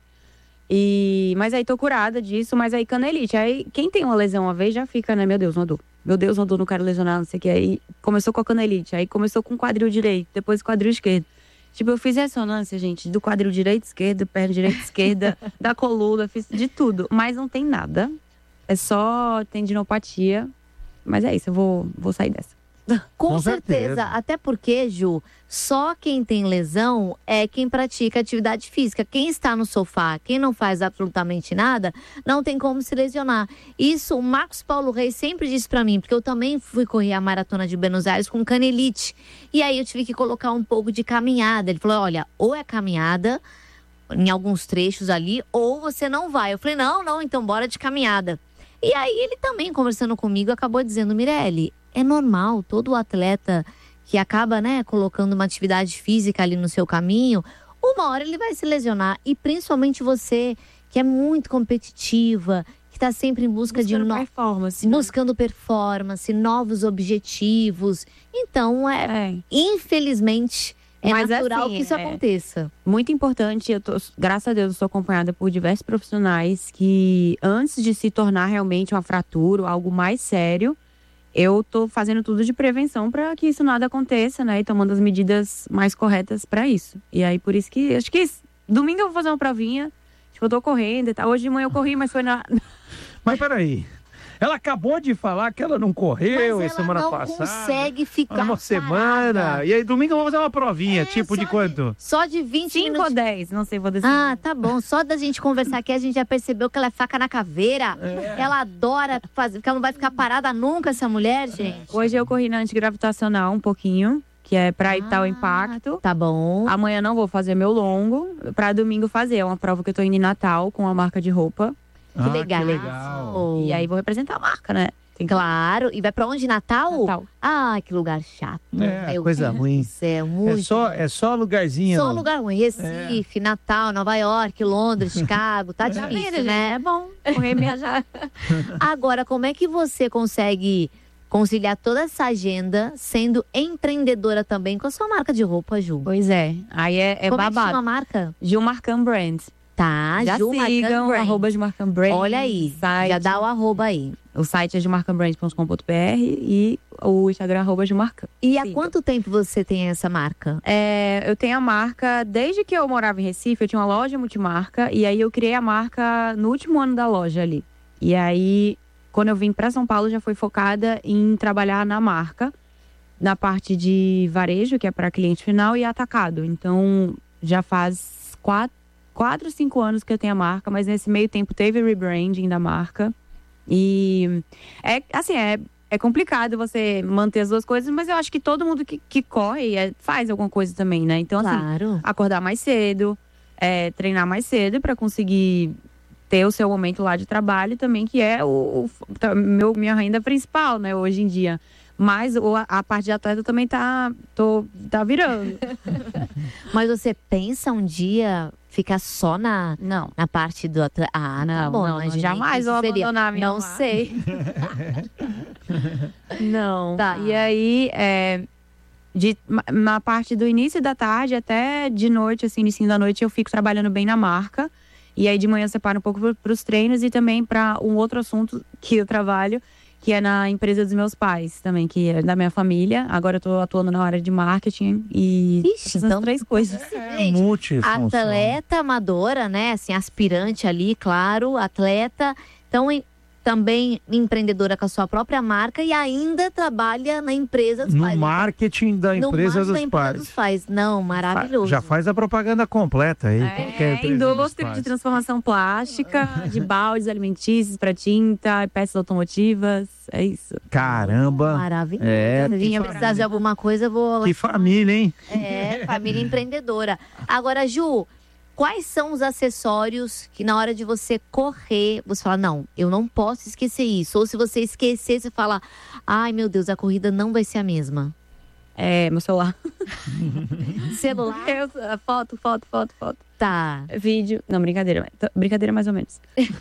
A: E, mas aí tô curada disso, mas aí canelite. Aí quem tem uma lesão uma vez já fica, né? Meu Deus, uma dor. Meu Deus, uma dor, não quero lesionar, não sei o que. Aí começou com a canelite, aí começou com o quadril direito, depois o quadril esquerdo. Tipo, eu fiz ressonância, gente, do quadril direito, esquerdo, perna direita, esquerda, da coluna, fiz de tudo. Mas não tem nada. É só tendinopatia. Mas é isso, eu vou, vou sair dessa.
B: Com,
C: Com
B: certeza.
C: certeza.
B: Até porque, Ju, só quem tem lesão é quem pratica atividade física. Quem está no sofá, quem não faz absolutamente nada, não tem como se lesionar. Isso o Marcos Paulo Reis sempre disse pra mim, porque eu também fui correr a maratona de Buenos Aires com canelite. E aí eu tive que colocar um pouco de caminhada. Ele falou, olha, ou é caminhada, em alguns trechos ali, ou você não vai. Eu falei, não, não, então bora de caminhada. E aí ele também, conversando comigo, acabou dizendo, Mirelle, é normal, todo atleta que acaba, né, colocando uma atividade física ali no seu caminho, uma hora ele vai se lesionar. E principalmente você, que é muito competitiva, que está sempre em busca
A: Buscando
B: de no...
A: performance. né?
B: buscando performance, novos objetivos. Então, é,
A: É.
B: infelizmente, é
A: Mas,
B: natural
A: assim,
B: que isso
A: é-
B: aconteça.
A: Muito importante, eu tô, graças a Deus, eu sou acompanhada por diversos profissionais que, antes de se tornar realmente uma fratura ou algo mais sério, eu tô fazendo tudo de prevenção para que isso nada aconteça, né? E tomando as medidas mais corretas para isso. E aí, por isso que, acho que domingo eu vou fazer uma provinha, tipo, eu tô correndo e tal. Hoje de manhã eu corri, mas foi na...
C: Mas peraí. Ela acabou de falar que ela não correu
B: Mas ela
C: semana
B: não
C: passada.
B: consegue ficar
C: Uma semana.
B: parada.
C: E aí, domingo eu vou fazer uma provinha.
B: É,
C: tipo de
B: só
C: quanto?
B: Só de vinte
A: cinco
B: minutos.
A: ou dez, não sei, vou decidir.
B: Ah, tá bom. Só da gente conversar aqui, a gente já percebeu que ela é faca na caveira. Ela adora fazer, porque ela não vai ficar parada nunca, essa mulher, gente.
A: Hoje eu corri na antigravitacional um pouquinho, que é pra evitar o
B: Ah,
A: impacto.
B: Tá bom.
A: Amanhã não vou fazer meu longo, pra domingo fazer. É uma prova que eu tô indo em Natal com uma marca de roupa.
B: Que
C: Ah,
B: legal.
C: Que legal.
A: E aí vou representar a marca, né? Tem que
B: Claro. E vai pra onde? Natal?
A: Natal.
B: Ah, que lugar chato.
C: É,
B: Meu
C: coisa
B: Deus
C: ruim.
B: do céu,
C: É
B: muito.
C: só, é só lugarzinho.
B: Só lugar ruim. Recife, Natal, Nova York, Londres, Chicago. Tá
A: Tá
B: difícil,
A: vendo,
B: né?
A: gente? É bom correr e viajar.
B: Agora, como é que você consegue conciliar toda essa agenda sendo empreendedora também com a sua marca de roupa, Ju?
A: Pois é. Aí é, é
B: como é que
A: babado.
B: chama a marca?
A: Gil Marcan Brand.
B: Tá,
A: Já
B: Ju Marcan
A: sigam,
B: Brand.
A: arroba Gil Marcan Brand.
B: Olha aí,
A: Site.
B: já dá o arroba aí.
A: O site é gilmarcanbrand ponto com ponto b r e o Instagram arroba Gilmarcan.
B: E há
A: Sigam.
B: quanto tempo você tem essa marca?
A: É, eu tenho a marca, desde que eu morava em Recife, eu tinha uma loja multimarca. E aí eu criei a marca no último ano da loja ali. E aí, quando eu vim para São Paulo, já foi focada em trabalhar na marca. Na parte de varejo, que é para cliente final, e atacado. Então, já faz quatro, quatro, cinco anos que eu tenho a marca. Mas nesse meio tempo teve rebranding da marca. E é assim, é, é complicado você manter as duas coisas, mas eu acho que todo mundo que, que corre é, faz alguma coisa também, né? Então, assim,
B: Claro.
A: acordar mais cedo, é, treinar mais cedo para conseguir ter o seu momento lá de trabalho também, que é o, o tá, meu, minha renda principal, né, hoje em dia. Mas o, a parte de atleta também tá, tô, tá virando.
B: Mas você pensa um dia ficar só na,
A: Não.
B: na parte do atleta? Ah,
A: Não,
B: tá bom.
A: não,
B: imaginei
A: jamais
B: que
A: vou
B: isso seria.
A: abandonar a minha
B: Não
A: marca.
B: sei.
A: Não.
B: Tá.
A: E aí, é, de, ma- na parte do início da tarde até de noite, assim, início da noite, eu fico trabalhando bem na marca. E aí de manhã eu separo um pouco para os treinos e também para um outro assunto que eu trabalho, que é na empresa dos meus pais também, que é da minha família. Agora eu tô atuando na área de marketing e
B: Ixi,
A: essas
B: então-
A: três coisas.
C: É
B: Gente,
C: multifunção.
B: Atleta amadora, né? Assim, aspirante ali, claro, atleta. Então, em- também empreendedora com a sua própria marca e ainda trabalha na empresa dos
C: No
B: pais.
C: marketing da
B: No
C: empresa
B: marketing
C: dos
B: da empresa
C: pais.
B: dos pais. Não, maravilhoso.
C: Já faz a propaganda completa aí. qualquer
A: É,
C: empresa dos
A: indústria
C: pais.
A: de transformação plástica, de baldes alimentícios para tinta, peças automotivas, é isso.
C: Caramba.
B: Maravilhoso.
C: É,
B: Se vinha
C: que
B: precisar de alguma coisa, eu vou...
C: Que família, hein?
B: É, família empreendedora. Agora, Ju, quais são os acessórios que na hora de você correr, você fala, não, eu não posso esquecer isso. Ou se você esquecer, você fala, ai meu Deus, a corrida não vai ser a mesma.
A: É, meu celular.
B: Celular?
A: Eu, foto, foto, foto, foto.
B: Tá.
A: Vídeo. Não, brincadeira. Brincadeira mais ou menos.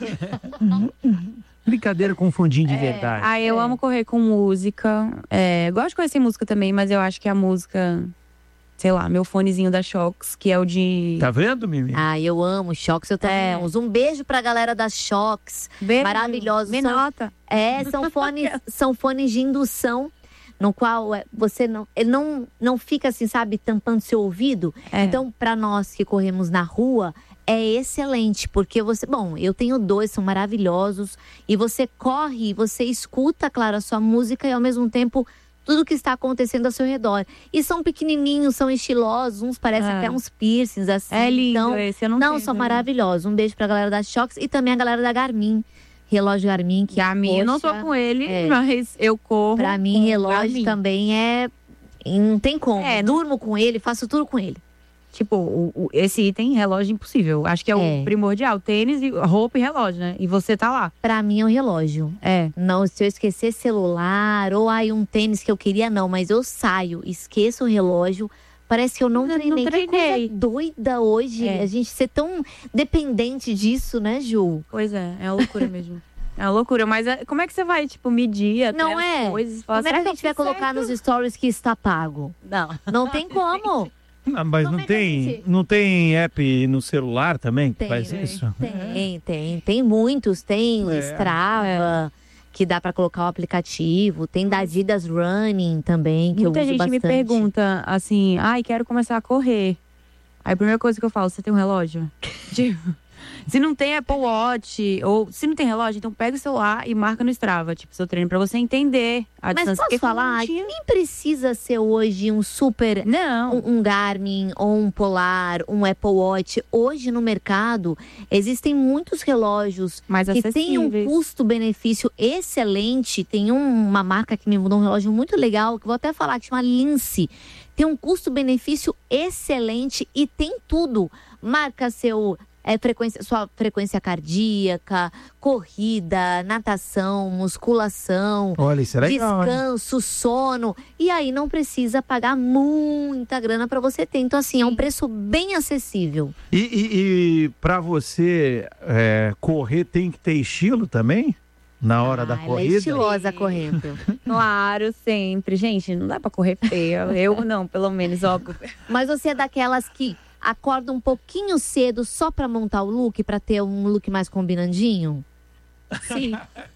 C: Brincadeira com fundinho de verdade.
A: Ah, eu
B: É.
A: amo correr com música. É, gosto de conhecer música também, mas eu acho que a música, sei lá, meu fonezinho da Shox, que é o de.
C: Tá vendo, Mimi?
B: Ah, eu amo Shox. Eu até uso um beijo pra galera da Shox.
A: Beijo.
B: Maravilhosos.
A: Me
B: São-
A: nota.
B: É, são fones, são fones de indução, no qual é, você não, ele não, não fica assim, sabe, tampando seu ouvido.
A: É.
B: Então, para nós que corremos na rua, é excelente, porque você, bom, eu tenho dois, são maravilhosos, e você corre, você escuta, claro, a sua música e ao mesmo tempo tudo que está acontecendo ao seu redor. E são pequenininhos, são estilosos, uns parecem
A: É.
B: até uns piercings, assim.
A: É lindo
B: então,
A: esse, eu não
B: Não,
A: tenho
B: são
A: também.
B: maravilhosos. Um beijo pra galera da Shox e também a galera da Garmin. Relógio Garmin, que
A: Garmin, eu não tô
B: poxa,
A: com ele,
B: é.
A: mas eu corro.
B: Pra mim,
A: com
B: relógio
A: Garmin.
B: também é... Não tem como.
A: É, não-
B: Durmo com ele, faço tudo com ele.
A: Tipo, o, o- esse item, relógio impossível. Acho que é,
B: É.
A: o primordial. Tênis, e roupa e relógio, né? E você tá lá.
B: Pra mim é um relógio.
A: É.
B: Não, se eu esquecer celular ou aí um tênis que eu queria, não. Mas eu saio, esqueço o relógio. Parece que eu não
A: Não-
B: treinei.
A: não
B: Que
A: treinei.
B: coisa doida hoje.
A: É.
B: A gente ser tão dependente disso, né, Ju?
A: Pois é, é uma loucura mesmo. É uma loucura, mas é- como é que você vai, tipo, medir até
B: Não
A: as
B: é?
A: coisas? Falar,
B: Como é
A: será
B: que a gente vai
A: eu fiz
B: colocar
A: certo?
B: nos stories que está pago?
A: Não.
B: Não tem como.
C: Não, mas
B: Como
C: não
B: é que a
C: tem,
B: gente-
C: não tem app no celular também que
B: Tem,
C: faz
B: né?
C: isso?
B: Tem, tem. Tem muitos. Tem
C: É.
B: Strava, que dá pra colocar o aplicativo. Tem da Adidas Running também, que
A: Muita
B: eu uso
A: gente
B: bastante.
A: me pergunta assim, ai, quero começar a correr. Aí a primeira coisa que eu falo, você tem um relógio? Tipo, se não tem Apple Watch, ou se não tem relógio, então pega o celular e marca no Strava, tipo, seu treino, pra você entender a
B: Mas
A: distância.
B: posso
A: Porque quando
B: falar,
A: não tinha-
B: nem precisa ser hoje um super...
A: Não.
B: Um, um Garmin, ou um Polar, um Apple Watch. Hoje no mercado, existem muitos relógios
A: Mais
B: que têm um
A: acessíveis.
B: custo-benefício excelente. Tem um- uma marca que me mandou um relógio muito legal, que vou até falar, que chama Lince. Tem um custo-benefício excelente e tem tudo. Marca seu, é, frequência, sua frequência cardíaca, corrida, natação, musculação,
C: Olha, isso é legal, hein?
B: descanso, sono. E aí não precisa pagar muita grana para você ter. Então, assim, é um preço bem acessível.
C: E, e, e para você é, correr tem que ter estilo também? Na hora da
B: Ah, ela é
C: corrida?
B: estilosa correndo.
A: Claro, sempre. Gente, não dá pra correr feia. Eu não, pelo menos, óbvio.
B: Mas você é daquelas que acorda um pouquinho cedo só pra montar o look, pra ter um look mais combinandinho?
A: Sim.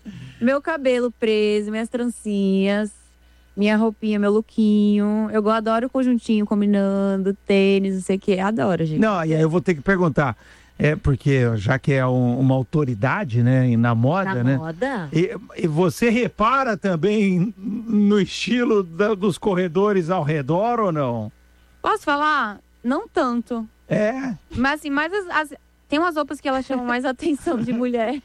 A: Meu cabelo preso, minhas trancinhas, minha roupinha, meu lookinho. Eu adoro o conjuntinho combinando, tênis, não sei o quê. Adoro, gente.
C: Não, e aí eu vou ter que perguntar. É porque, já que é um- uma autoridade, né, e na moda,
B: Na
C: né?
B: moda?
C: E, e você repara também no estilo da- dos corredores ao redor ou não?
A: Posso falar? Não tanto.
C: É.
A: Mas assim, mais as, as- tem umas roupas que elas chamam mais atenção de mulher.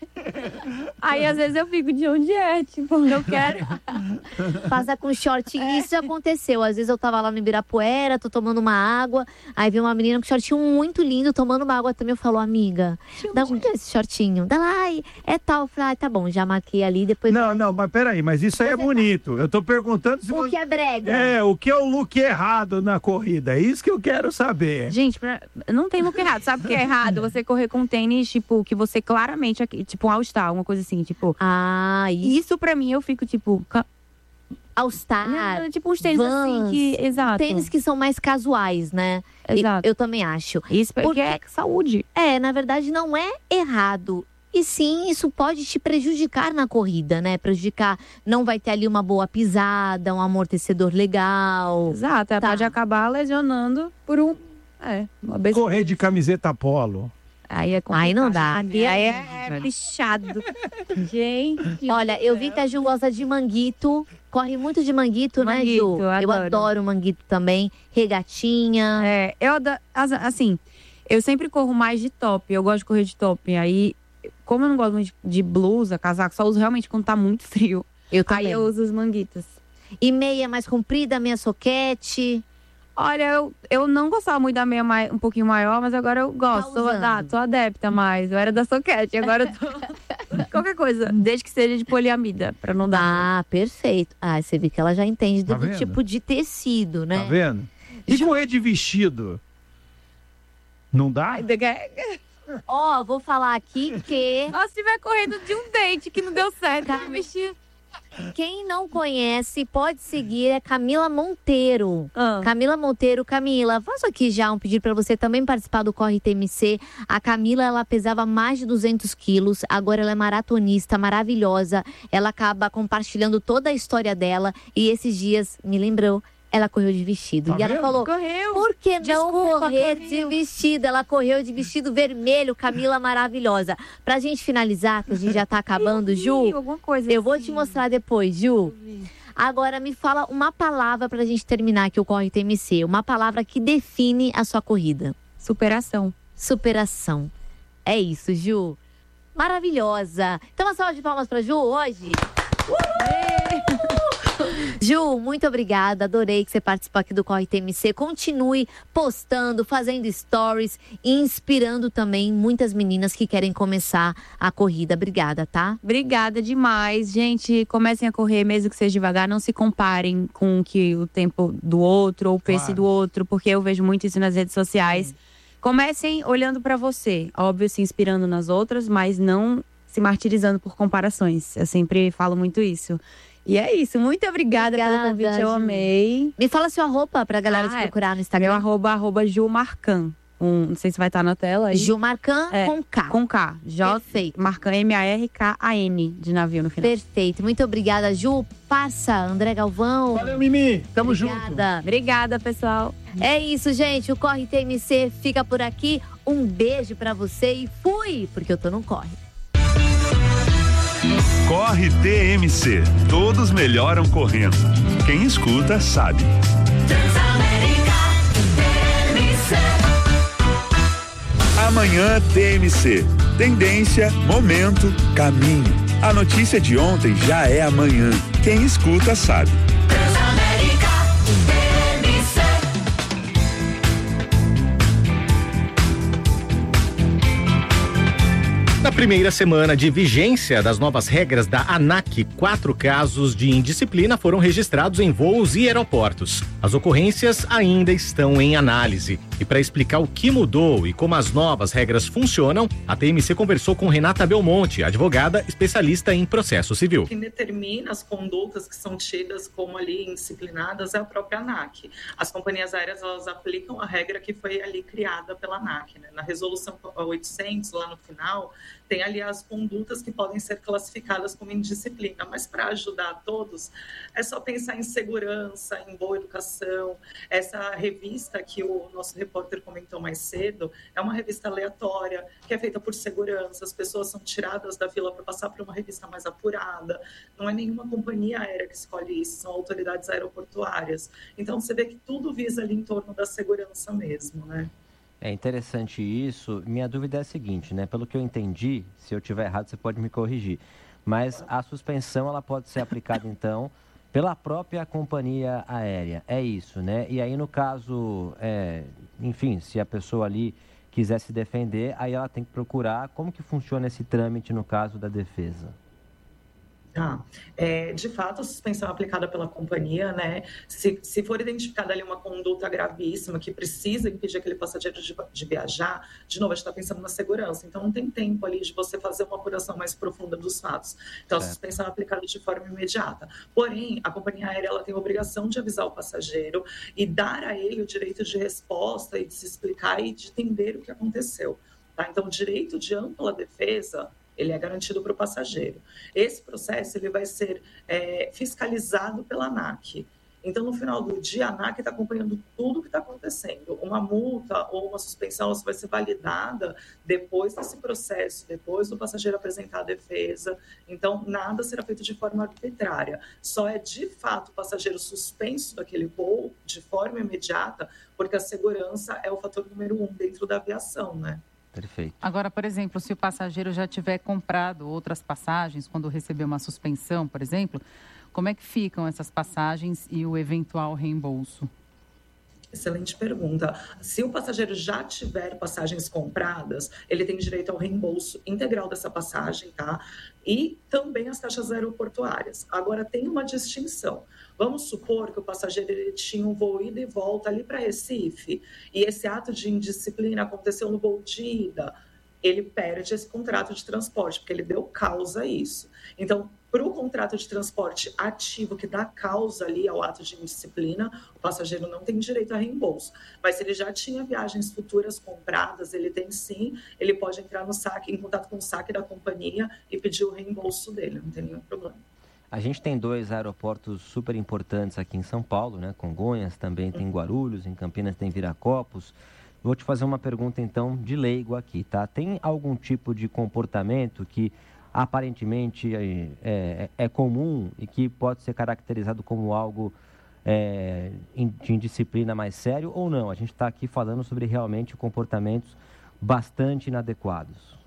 A: Aí às vezes eu fico de onde é, tipo, eu quero.
B: Passa com shortinho. Isso já aconteceu. Às vezes eu tava lá no Ibirapuera, tô tomando uma água. Aí vem uma menina com shortinho muito lindo, tomando uma água também. Eu falo, amiga, da onde é esse shortinho? Dá lá, ai, é tal. Eu falei, ah, tá bom, já marquei ali, depois.
C: Não, não, mas peraí, mas isso aí é bonito. Eu tô perguntando se
B: O
C: você...
B: que é brega?
C: É, o que é o look errado na corrida? É isso que eu quero saber.
A: Gente, pra- não tem look errado. Sabe o que é errado? Você correr com tênis, tipo, que você claramente, aqui- tipo, um All-Star, uma coisa assim, tipo.
B: Ah, isso.
A: Isso pra mim eu fico, tipo. ca-
B: All Star.
A: Não, tipo uns tênis assim
B: Vans,
A: que. Exato.
B: Tênis que são mais casuais, né? E-
A: Exato.
B: Eu também acho.
A: Isso porque
B: Porque-
A: é saúde.
B: É, na verdade, não é errado. E sim, isso pode te prejudicar na corrida, né? Prejudicar, não vai ter ali uma boa pisada, um amortecedor legal.
A: Exato.
B: Tá.
A: Pode acabar lesionando por um. É, uma besteira.
C: Correr de camiseta polo.
A: Aí é complicado.
B: Aí não dá.
A: Aí é, é pichado. Gente.
B: Olha, eu vi que a Ju gosta de manguito. Corre muito de manguito, né,
A: Manguito,
B: Ju?
A: eu
B: Eu
A: adoro.
B: adoro manguito também. Regatinha.
A: É, eu adoro, assim, eu sempre corro mais de top. Eu gosto de correr de top. Aí, como eu não gosto muito de, de blusa, casaco, só uso realmente quando tá muito frio.
B: Eu também.
A: Aí eu uso os manguitos.
B: E meia mais comprida, meia soquete.
A: Olha, eu, eu não gostava muito da meia mai, um pouquinho maior, mas agora eu gosto.
B: Tá
A: Sou,
B: usando.
A: ah, sou adepta mais. Eu era da soquete, agora eu tô... Qualquer coisa, desde que seja de poliamida, pra não dar.
B: Ah, perfeito. Ah, você vê que ela já entende
C: Tá
B: do
C: vendo?
B: tipo de tecido, né?
C: Tá vendo? E correr de vestido? Não dá?
B: Ó, vou falar aqui que...
A: Nossa, se tiver correndo de um date que não deu certo,
B: Tá.
A: eu mexi.
B: Quem não conhece, pode seguir, é Camila Monteiro.
A: Ah.
B: Camila Monteiro, Camila, faço aqui já um pedido para você também participar do Corre T M C. A Camila, ela pesava mais de duzentos quilos, agora ela é maratonista, maravilhosa. Ela acaba compartilhando toda a história dela e esses dias, me lembrou, ela correu de vestido.
C: Tá
B: e ela
C: vendo?
B: falou,
A: Correu.
B: por que não
A: Desculpa,
B: correr
A: correu.
B: de vestido? Ela correu de vestido vermelho, Camila maravilhosa. Pra gente finalizar, que a gente já tá acabando, Ju,
A: Alguma coisa
B: eu vou
A: assim.
B: te mostrar depois, Ju. Agora me fala uma palavra pra gente terminar aqui o Corre T M C. Uma palavra que define a sua corrida.
A: Superação.
B: Superação. É isso, Ju. Maravilhosa. Então, uma salva de palmas pra Ju hoje. Ju, muito obrigada. Adorei que você participou aqui do Corre T M C. Continue postando, fazendo stories e inspirando também muitas meninas que querem começar a corrida. Obrigada, tá?
A: Obrigada demais. Gente, comecem a correr, mesmo que seja devagar. Não se comparem com que o tempo do outro ou o pace
C: Claro.
A: do outro, porque eu vejo muito isso nas redes sociais. Comecem olhando pra você. Óbvio, se inspirando nas outras, mas não se martirizando por comparações. Eu sempre falo muito isso. E é isso. Muito obrigada,
B: Obrigada,
A: pelo convite. Eu
B: Ju.
A: amei.
B: Me fala sua roupa pra galera
A: Ah,
B: te
A: é.
B: procurar no
A: Meu
B: Instagram.
A: arroba, arroba Ju Marcan. Um, não sei se vai estar na tela aí.
B: Ju Marcan
A: É,
B: com K.
A: Com K. J
B: Perfeito.
A: Marcan, M A R K A N, de navio no final.
B: Perfeito. Muito obrigada, Ju. Parça, André Galvão.
C: Valeu, Mimi. Tamo junto.
B: Obrigada.
A: Obrigada, pessoal.
B: É isso, gente. O Corre T M C fica por aqui. Um beijo pra você e fui, porque eu tô no Corre.
D: Corre T M C. Todos melhoram correndo. Quem escuta sabe. Amanhã T M C. Tendência, momento, caminho. A notícia de ontem já é amanhã. Quem escuta sabe.
E: Na primeira semana de vigência das novas regras da ANAC, quatro casos de indisciplina foram registrados em voos e aeroportos. As ocorrências ainda estão em análise. E para explicar o que mudou e como as novas regras funcionam, a T M C conversou com Renata Belmonte, advogada especialista em processo civil.
F: Quem determina as condutas que são tidas como ali indisciplinadas é a própria ANAC. As companhias aéreas, elas aplicam a regra que foi ali criada pela ANAC, né? Na resolução oitocentos, lá no final, tem ali as condutas que podem ser classificadas como indisciplina, mas para ajudar todos, é só pensar em segurança, em boa educação. Essa revista que o nosso repórter comentou mais cedo é uma revista aleatória, que é feita por segurança, as pessoas são tiradas da fila para passar para uma revista mais apurada, não é nenhuma companhia aérea que escolhe isso, são autoridades aeroportuárias. Então você vê que tudo visa ali em torno da segurança mesmo, né?
G: É interessante isso. Minha dúvida é a seguinte, né? Pelo que eu entendi, se eu estiver errado, você pode me corrigir. Mas a suspensão, ela pode ser aplicada, então, pela própria companhia aérea. É isso, né? E aí, no caso, é, enfim, se a pessoa ali quiser se defender, aí ela tem que procurar como que funciona esse trâmite no caso da defesa.
F: Ah, é, de fato, a suspensão é aplicada pela companhia, né? Se, se for identificada ali uma conduta gravíssima que precisa impedir aquele passageiro de, de viajar, de novo, a gente está pensando na segurança, então não tem tempo ali de você fazer uma apuração mais profunda dos fatos. Então, a
G: É.
F: suspensão é aplicada de forma imediata. Porém, a companhia aérea ela tem a obrigação de avisar o passageiro e dar a ele o direito de resposta e de se explicar e de entender o que aconteceu. Tá? Então, o direito de ampla defesa ele é garantido para o passageiro. Esse processo ele vai ser é, fiscalizado pela ANAC. Então, no final do dia, a ANAC está acompanhando tudo o que está acontecendo. Uma multa ou uma suspensão vai ser validada depois desse processo, depois do passageiro apresentar a defesa. Então, nada será feito de forma arbitrária. Só é, de fato, o passageiro suspenso daquele voo de forma imediata, porque a segurança é o fator número um dentro da aviação, né?
G: Perfeito.
H: Agora, por exemplo, se o passageiro já tiver comprado outras passagens, quando receber uma suspensão, por exemplo, como é que ficam essas passagens e o eventual reembolso?
F: Excelente pergunta. Se o passageiro já tiver passagens compradas, ele tem direito ao reembolso integral dessa passagem, tá? E também as taxas aeroportuárias. Agora, tem uma distinção. Vamos supor que o passageiro ele tinha um voo ida e volta ali para Recife, e esse ato de indisciplina aconteceu no voo de ida. Ele perde esse contrato de transporte, porque ele deu causa a isso. Então, para o contrato de transporte ativo que dá causa ali ao ato de indisciplina, o passageiro não tem direito a reembolso. Mas se ele já tinha viagens futuras compradas, ele tem sim, ele pode entrar no saque, em contato com o saque da companhia e pedir o reembolso dele, não tem nenhum problema.
G: A gente tem dois aeroportos super importantes aqui em São Paulo, né? Congonhas, também tem Guarulhos, em Campinas tem Viracopos. Vou te fazer uma pergunta, então, de leigo aqui, tá? Tem algum tipo de comportamento que aparentemente é, é, é comum e que pode ser caracterizado como algo é, de indisciplina mais sério ou não? A gente está aqui falando sobre realmente comportamentos bastante inadequados.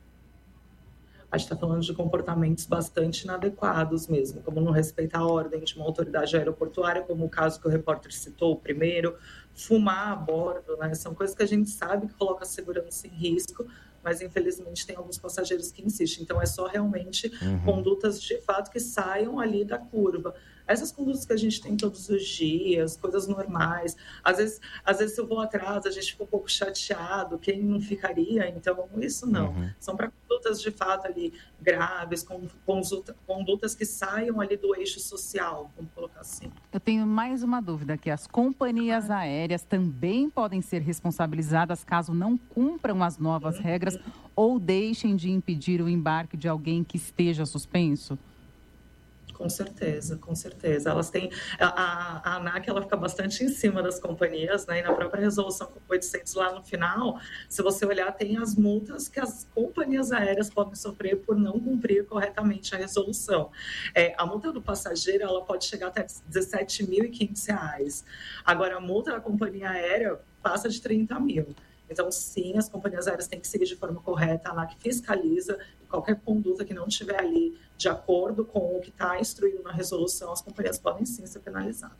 F: A gente está falando de comportamentos bastante inadequados mesmo, como não respeitar a ordem de uma autoridade aeroportuária, como o caso que o repórter citou primeiro, fumar a bordo, né? São coisas que a gente sabe que coloca a segurança em risco, mas infelizmente tem alguns passageiros que insistem. Então é só realmente uhum. condutas de fato que saiam ali da curva. Essas condutas que a gente tem todos os dias, coisas normais. Às vezes, às vezes se eu vou atrás, a gente fica um pouco chateado, quem não ficaria? Então, isso não. Uhum. São para condutas de fato ali graves, com condutas que saiam ali do eixo social, vamos colocar assim.
H: Eu tenho mais uma dúvida, que as companhias aéreas também podem ser responsabilizadas caso não cumpram as novas uhum. regras ou deixem de impedir o embarque de alguém que esteja suspenso?
F: Com certeza, com certeza. Elas têm a, a, a ANAC, ela fica bastante em cima das companhias, né? E na própria resolução oitocentos lá no final, se você olhar, tem as multas que as companhias aéreas podem sofrer por não cumprir corretamente a resolução. É, a multa do passageiro, ela pode chegar até dezessete mil e quinhentos reais. Agora, a multa da companhia aérea passa de trinta mil. Então, sim, as companhias aéreas têm que seguir de forma correta, a ANAC fiscaliza, e qualquer conduta que não estiver ali de acordo com o que está instruído na resolução, as companhias podem sim ser penalizadas.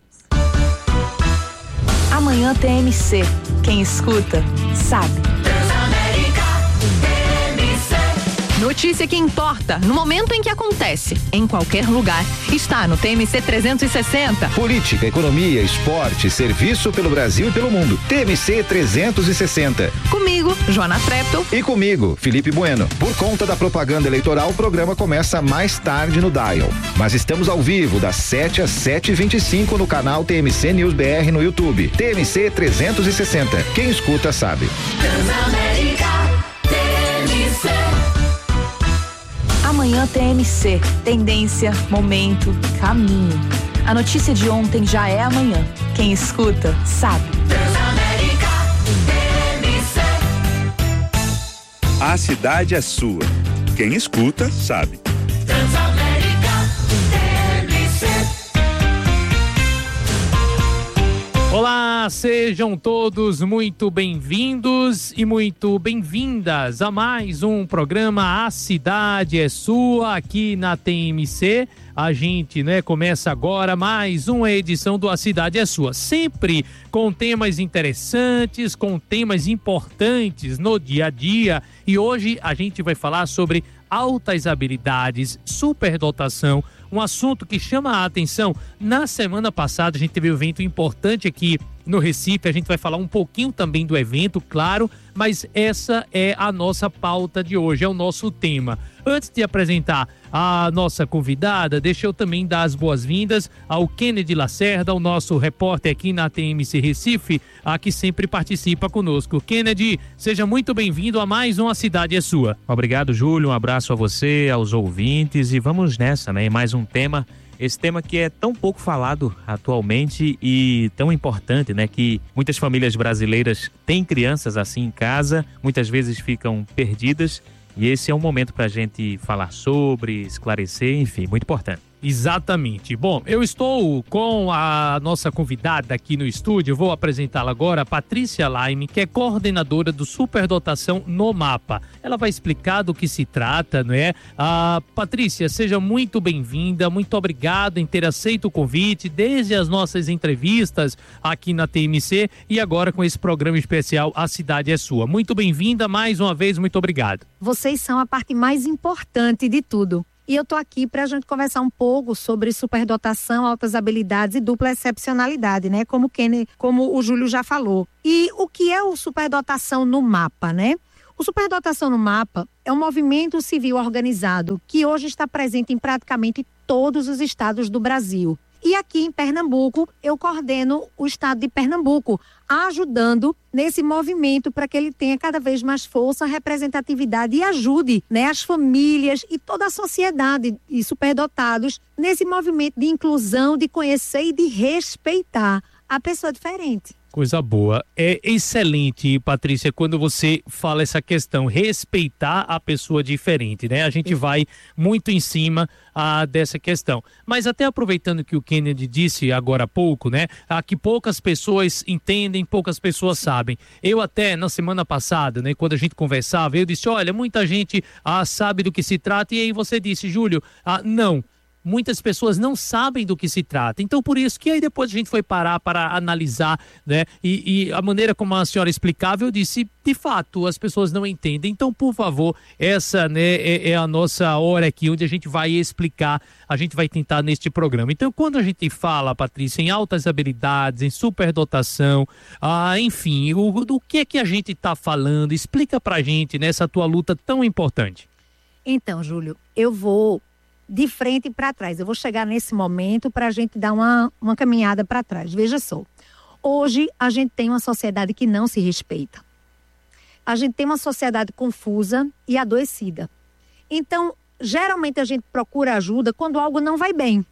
I: Amanhã T M C. Quem escuta, sabe. Notícia que importa, no momento em que acontece, em qualquer lugar. Está no T M C trezentos e sessenta.
J: Política, economia, esporte, serviço pelo Brasil e pelo mundo. T M C trezentos e sessenta.
I: Comigo, Joana Treptow.
J: E comigo, Felipe Bueno. Por conta da propaganda eleitoral, o programa começa mais tarde no Dial. Mas estamos ao vivo, das sete às sete e vinte e cinco no canal T M C News B R no YouTube. T M C trezentos e sessenta. Quem escuta sabe.
I: Transamérica, T M C. Amanhã T M C. Tendência, momento, caminho. A notícia de ontem já é amanhã. Quem escuta, sabe. Transamérica, T M C.
D: A cidade é sua. Quem escuta, sabe.
I: Transamérica, T M C.
K: Olá, sejam todos muito bem-vindos e muito bem-vindas a mais um programa A Cidade é Sua, aqui na T M C. A gente, né, começa agora mais uma edição do A Cidade é Sua, sempre com temas interessantes, com temas importantes no dia a dia. E hoje a gente vai falar sobre altas habilidades, superdotação, um assunto que chama a atenção. Na semana passada a gente teve um evento importante aqui no Recife, a gente vai falar um pouquinho também do evento, claro, mas essa é a nossa pauta de hoje, é o nosso tema. Antes de apresentar a nossa convidada, deixa eu também dar as boas-vindas ao Kennedy Lacerda, o nosso repórter aqui na T M C Recife, a que sempre participa conosco. Kennedy, seja muito bem-vindo a mais uma Cidade é Sua.
L: Obrigado, Júlio, um abraço a você, aos ouvintes, e vamos nessa, né? Mais um tema esse tema que é tão pouco falado atualmente e tão importante, né? Que muitas famílias brasileiras têm crianças assim em casa, muitas vezes ficam perdidas e esse é um momento para a gente falar sobre, esclarecer, enfim, muito importante.
K: Exatamente. Bom, eu estou com a nossa convidada aqui no estúdio, vou apresentá-la agora, Patrícia Laime, que é coordenadora do Superdotação no Mapa. Ela vai explicar do que se trata, não é? Ah, Patrícia, seja muito bem-vinda, muito obrigado em ter aceito o convite, desde as nossas entrevistas aqui na T M C e agora com esse programa especial A Cidade é Sua. Muito bem-vinda, mais uma vez, muito obrigado.
M: Vocês são a parte mais importante de tudo. E eu estou aqui para a gente conversar um pouco sobre superdotação, altas habilidades e dupla excepcionalidade, né? Como, Kenny, como o Júlio já falou. E o que é o Superdotação no Mapa, né? O Superdotação no Mapa é um movimento civil organizado que hoje está presente em praticamente todos os estados do Brasil. E aqui em Pernambuco, eu coordeno o estado de Pernambuco, ajudando nesse movimento para que ele tenha cada vez mais força, representatividade e ajude, né, as famílias e toda a sociedade e superdotados nesse movimento de inclusão, de conhecer e de respeitar a pessoa diferente.
K: Coisa boa. É excelente, Patrícia, quando você fala essa questão, respeitar a pessoa diferente, né? A gente vai muito em cima ah, dessa questão. Mas até aproveitando que o Kennedy disse agora há pouco, né? Ah, que poucas pessoas entendem, poucas pessoas sabem. Eu até, na semana passada, né? Quando a gente conversava, eu disse, olha, muita gente ah, sabe do que se trata. E aí você disse, Júlio, ah, não. Muitas pessoas não sabem do que se trata. Então, por isso que aí depois a gente foi parar para analisar, né? E, e a maneira como a senhora explicava, eu disse, de fato, as pessoas não entendem. Então, por favor, essa, né, é, é a nossa hora aqui, onde a gente vai explicar, a gente vai tentar neste programa. Então, quando a gente fala, Patrícia, em altas habilidades, em superdotação, ah, enfim, o, do que é que a gente está falando? Explica pra gente nessa tua luta tão importante.
M: Então, Júlio, eu vou de frente para trás. Eu vou chegar nesse momento para a gente dar uma, uma caminhada para trás. Veja só, hoje a gente tem uma sociedade que não se respeita. A gente tem uma sociedade confusa e adoecida. Então, geralmente a gente procura ajuda quando algo não vai bem.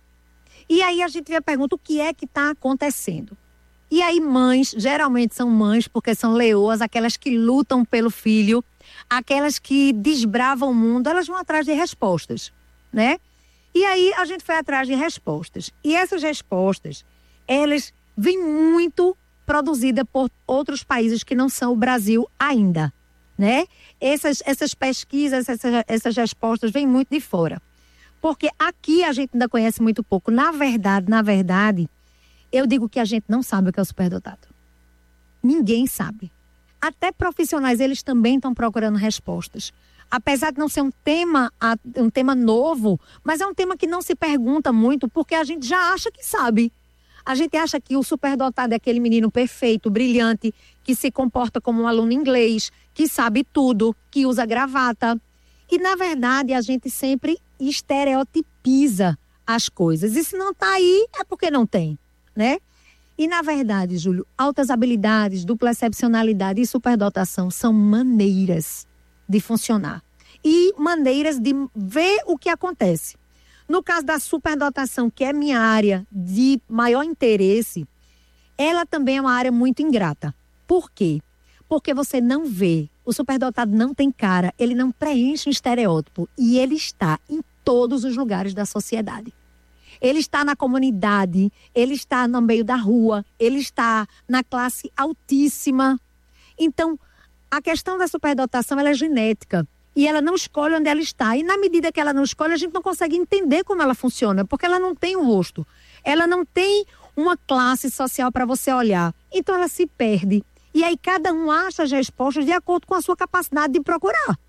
M: E aí a gente vê a pergunta, o que é que está acontecendo? E aí mães, geralmente são mães porque são leoas, aquelas que lutam pelo filho, aquelas que desbravam o mundo, elas vão atrás de respostas, né? E aí a gente foi atrás de respostas. E essas respostas, elas vêm muito produzidas por outros países que não são o Brasil ainda, né? Essas, essas pesquisas, essas, essas respostas vêm muito de fora. Porque aqui a gente ainda conhece muito pouco. Na verdade, na verdade, eu digo que a gente não sabe o que é o superdotado. Ninguém sabe. Até profissionais, eles também estão procurando respostas. Apesar de não ser um tema, um tema novo, mas é um tema que não se pergunta muito, porque a gente já acha que sabe. A gente acha que o superdotado é aquele menino perfeito, brilhante, que se comporta como um aluno inglês, que sabe tudo, que usa gravata. E, na verdade, a gente sempre estereotipiza as coisas. E se não está aí, é porque não tem, né? E, na verdade, Júlio, altas habilidades, dupla excepcionalidade e superdotação são maneiras de funcionar e maneiras de ver o que acontece. No caso da superdotação, que é minha área de maior interesse, ela também é uma área muito ingrata. Por quê? Porque você não vê, o superdotado não tem cara, ele não preenche um estereótipo e ele está em todos os lugares da sociedade. Ele está na comunidade, ele está no meio da rua, ele está na classe altíssima. Então, a questão da superdotação, ela é genética e ela não escolhe onde ela está. E na medida que ela não escolhe, a gente não consegue entender como ela funciona, porque ela não tem um rosto. Ela não tem uma classe social para você olhar. Então ela se perde. E aí cada um acha as respostas de acordo com a sua capacidade de procurar.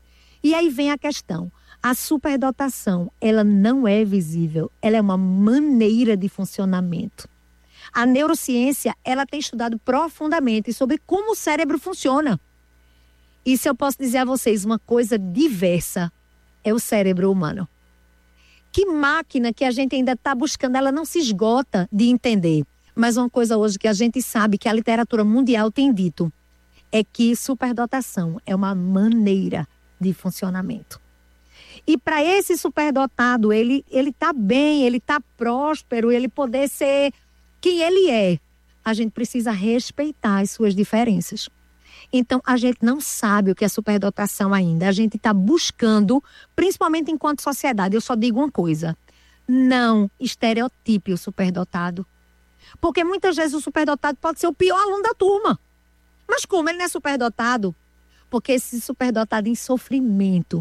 M: E aí vem a questão. A superdotação, ela não é visível. Ela é uma maneira de funcionamento. A neurociência, ela tem estudado profundamente sobre como o cérebro funciona. E se eu posso dizer a vocês uma coisa diversa, é o cérebro humano. Que máquina que a gente ainda está buscando, ela não se esgota de entender. Mas uma coisa hoje que a gente sabe, que a literatura mundial tem dito, é que superdotação é uma maneira de funcionamento. E para esse superdotado, ele ele tá bem, ele tá próspero, ele poder ser quem ele é, a gente precisa respeitar as suas diferenças. Então, a gente não sabe o que é superdotação ainda. A gente está buscando, principalmente enquanto sociedade. Eu só digo uma coisa: não estereotipe o superdotado. Porque muitas vezes o superdotado pode ser o pior aluno da turma. Mas como ele não é superdotado? Porque esse superdotado em sofrimento,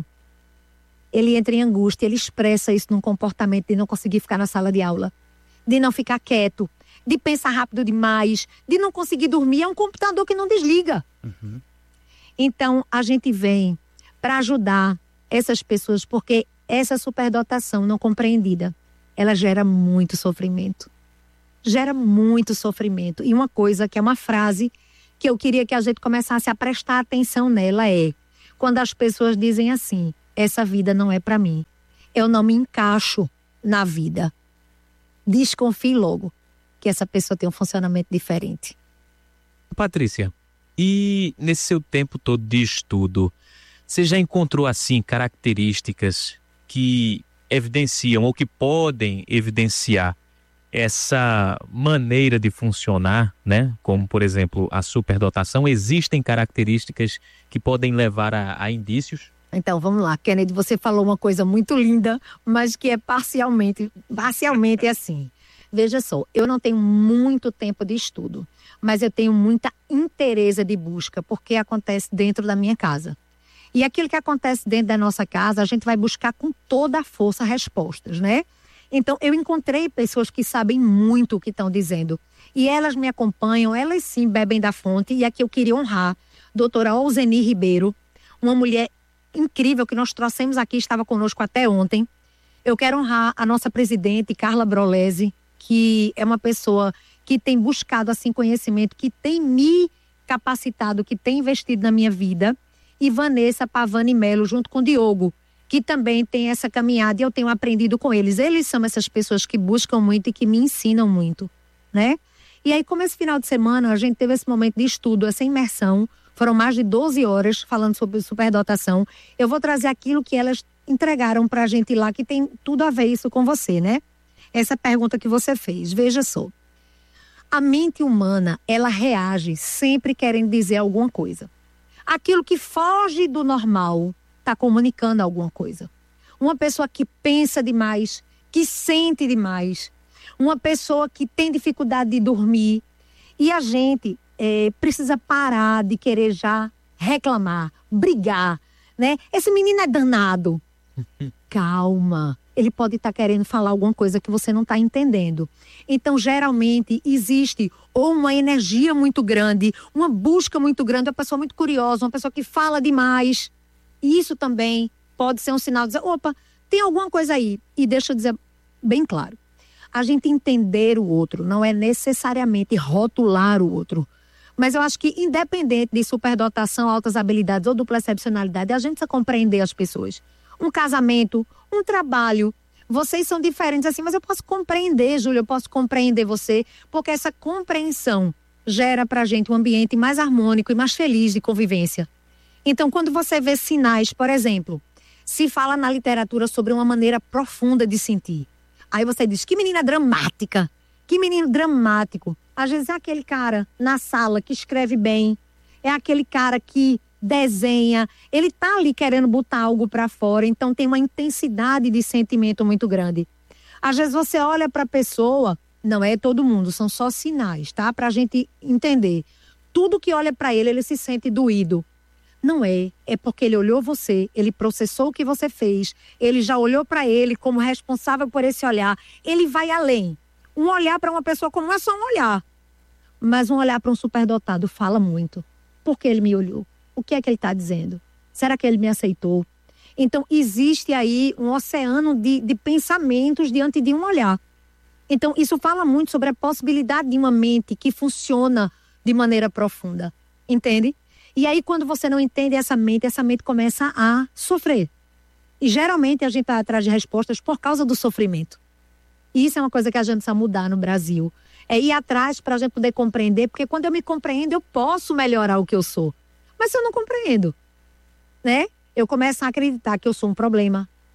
M: ele entra em angústia, ele expressa isso num comportamento de não conseguir ficar na sala de aula, de não ficar quieto, de pensar rápido demais, de não conseguir dormir. É um computador que não desliga. Uhum. Então, a gente vem para ajudar essas pessoas, porque essa superdotação não compreendida, ela gera muito sofrimento. Gera muito sofrimento. E uma coisa que é uma frase que eu queria que a gente começasse a prestar atenção nela é quando as pessoas dizem assim: essa vida não é para mim, eu não me encaixo na vida. Desconfie logo que essa pessoa tem um funcionamento diferente.
L: Patrícia, e nesse seu tempo todo de estudo, você já encontrou assim características que evidenciam ou que podem evidenciar essa maneira de funcionar, né? Como, por exemplo, a superdotação? Existem características que podem levar a, a indícios?
M: Então, vamos lá. Kennedy, você falou uma coisa muito linda, mas que é parcialmente, parcialmente assim. Veja só, eu não tenho muito tempo de estudo, mas eu tenho muita interesse de busca, porque acontece dentro da minha casa. E aquilo que acontece dentro da nossa casa, a gente vai buscar com toda a força respostas, né? Então, eu encontrei pessoas que sabem muito o que estão dizendo. E elas me acompanham, elas sim bebem da fonte. E aqui eu queria honrar doutora Olzeni Ribeiro, uma mulher incrível que nós trouxemos aqui, estava conosco até ontem. Eu quero honrar a nossa presidente, Carla Brolesi, que é uma pessoa que tem buscado assim conhecimento, que tem me capacitado, que tem investido na minha vida. E Vanessa Pavani Melo, junto com o Diogo, que também tem essa caminhada e eu tenho aprendido com eles. Eles são essas pessoas que buscam muito e que me ensinam muito, né? E aí, como esse final de semana, a gente teve esse momento de estudo, essa imersão, foram mais de doze horas falando sobre superdotação. Eu vou trazer aquilo que elas entregaram pra gente lá, que tem tudo a ver isso com você, né? Essa pergunta que você fez, veja só. A mente humana, ela reage sempre querendo dizer alguma coisa. Aquilo que foge do normal está comunicando alguma coisa. Uma pessoa que pensa demais, que sente demais, uma pessoa que tem dificuldade de dormir. E a gente é, precisa parar de querer já reclamar, brigar, né? Esse menino é danado. Calma. Ele pode estar tá querendo falar alguma coisa que você não está entendendo. Então, geralmente, existe ou uma energia muito grande, uma busca muito grande, uma pessoa muito curiosa, uma pessoa que fala demais. Isso também pode ser um sinal de dizer, opa, tem alguma coisa aí. E deixa eu dizer bem claro, a gente entender o outro não é necessariamente rotular o outro. Mas eu acho que independente de superdotação, altas habilidades ou dupla excepcionalidade, a gente precisa compreender as pessoas. Um casamento, um trabalho, vocês são diferentes assim, mas eu posso compreender, Júlia, eu posso compreender você, porque essa compreensão gera pra gente um ambiente mais harmônico e mais feliz de convivência. Então, quando você vê sinais, por exemplo, se fala na literatura sobre uma maneira profunda de sentir. Aí você diz, que menina dramática, que menino dramático. Às vezes é aquele cara na sala que escreve bem, é aquele cara que desenha, ele tá ali querendo botar algo para fora, então tem uma intensidade de sentimento muito grande. Às vezes você olha para a pessoa, não é todo mundo, são só sinais, tá? Pra gente entender. Tudo que olha para ele, ele se sente doído. Não é, é porque ele olhou você, ele processou o que você fez, ele já olhou para ele como responsável por esse olhar. Ele vai além. Um olhar para uma pessoa como é só um olhar, mas um olhar para um superdotado fala muito. Por que ele me olhou? O que é que ele está dizendo? Será que ele me aceitou? Então, existe aí um oceano de, de pensamentos diante de um olhar. Então, isso fala muito sobre a possibilidade de uma mente que funciona de maneira profunda. Entende? E aí, quando você não entende essa mente, essa mente começa a sofrer. E geralmente a gente está atrás de respostas por causa do sofrimento. E isso é uma coisa que a gente precisa mudar no Brasil. É ir atrás para a gente poder compreender, porque quando eu me compreendo, eu posso melhorar o que eu sou. Mas se eu não compreendo, né? Eu começo a acreditar que eu sou um problema,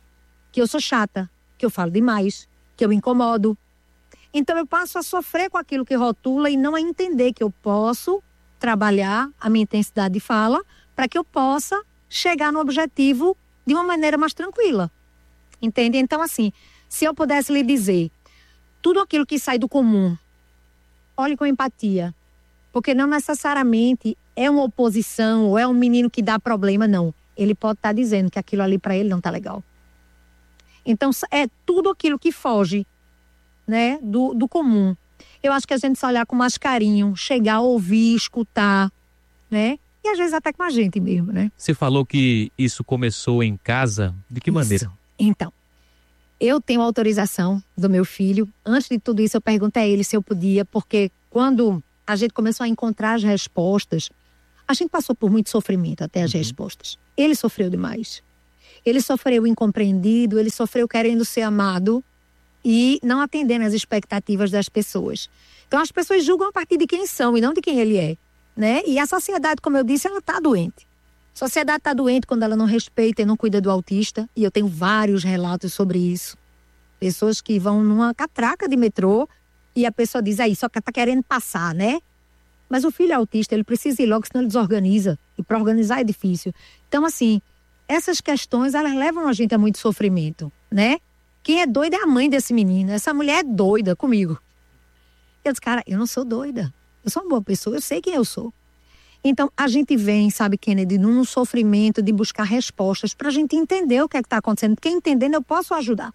M: que eu sou chata, que eu falo demais, que eu incomodo. Então eu passo a sofrer com aquilo que rotula e não a entender que eu posso trabalhar a minha intensidade de fala para que eu possa chegar no objetivo de uma maneira mais tranquila. Entende? Então, assim, se eu pudesse lhe dizer tudo aquilo que sai do comum, olhe com empatia. Porque não necessariamente é uma oposição ou é um menino que dá problema, não. Ele pode estar dizendo que aquilo ali para ele não está legal. Então, é tudo aquilo que foge, né, do, do comum. Eu acho que a gente se olhar com mais carinho, chegar a ouvir, escutar, né? E às vezes até com a gente mesmo, né?
L: Você falou que isso começou em casa. De que
M: Isso.
L: maneira?
M: Então, eu tenho autorização do meu filho. Antes de tudo isso, eu perguntei a ele se eu podia, porque quando a gente começou a encontrar as respostas, a gente passou por muito sofrimento até as uhum. respostas. Ele sofreu demais. Ele sofreu incompreendido, ele sofreu querendo ser amado e não atendendo às expectativas das pessoas. Então, as pessoas julgam a partir de quem são e não de quem ele é, né? E a sociedade, como eu disse, ela está doente. A sociedade está doente quando ela não respeita e não cuida do autista. E eu tenho vários relatos sobre isso. Pessoas que vão numa catraca de metrô e a pessoa diz, aí, só que está querendo passar, né? Mas o filho autista, ele precisa ir logo, senão ele desorganiza. E para organizar é difícil. Então, assim, essas questões, elas levam a gente a muito sofrimento, né? Quem é doida é a mãe desse menino. Essa mulher é doida comigo. Eu disse, cara, eu não sou doida. Eu sou uma boa pessoa, eu sei quem eu sou. Então, a gente vem, sabe, Kennedy, num sofrimento de buscar respostas para a gente entender o que é que está acontecendo. Porque entendendo, eu posso ajudar.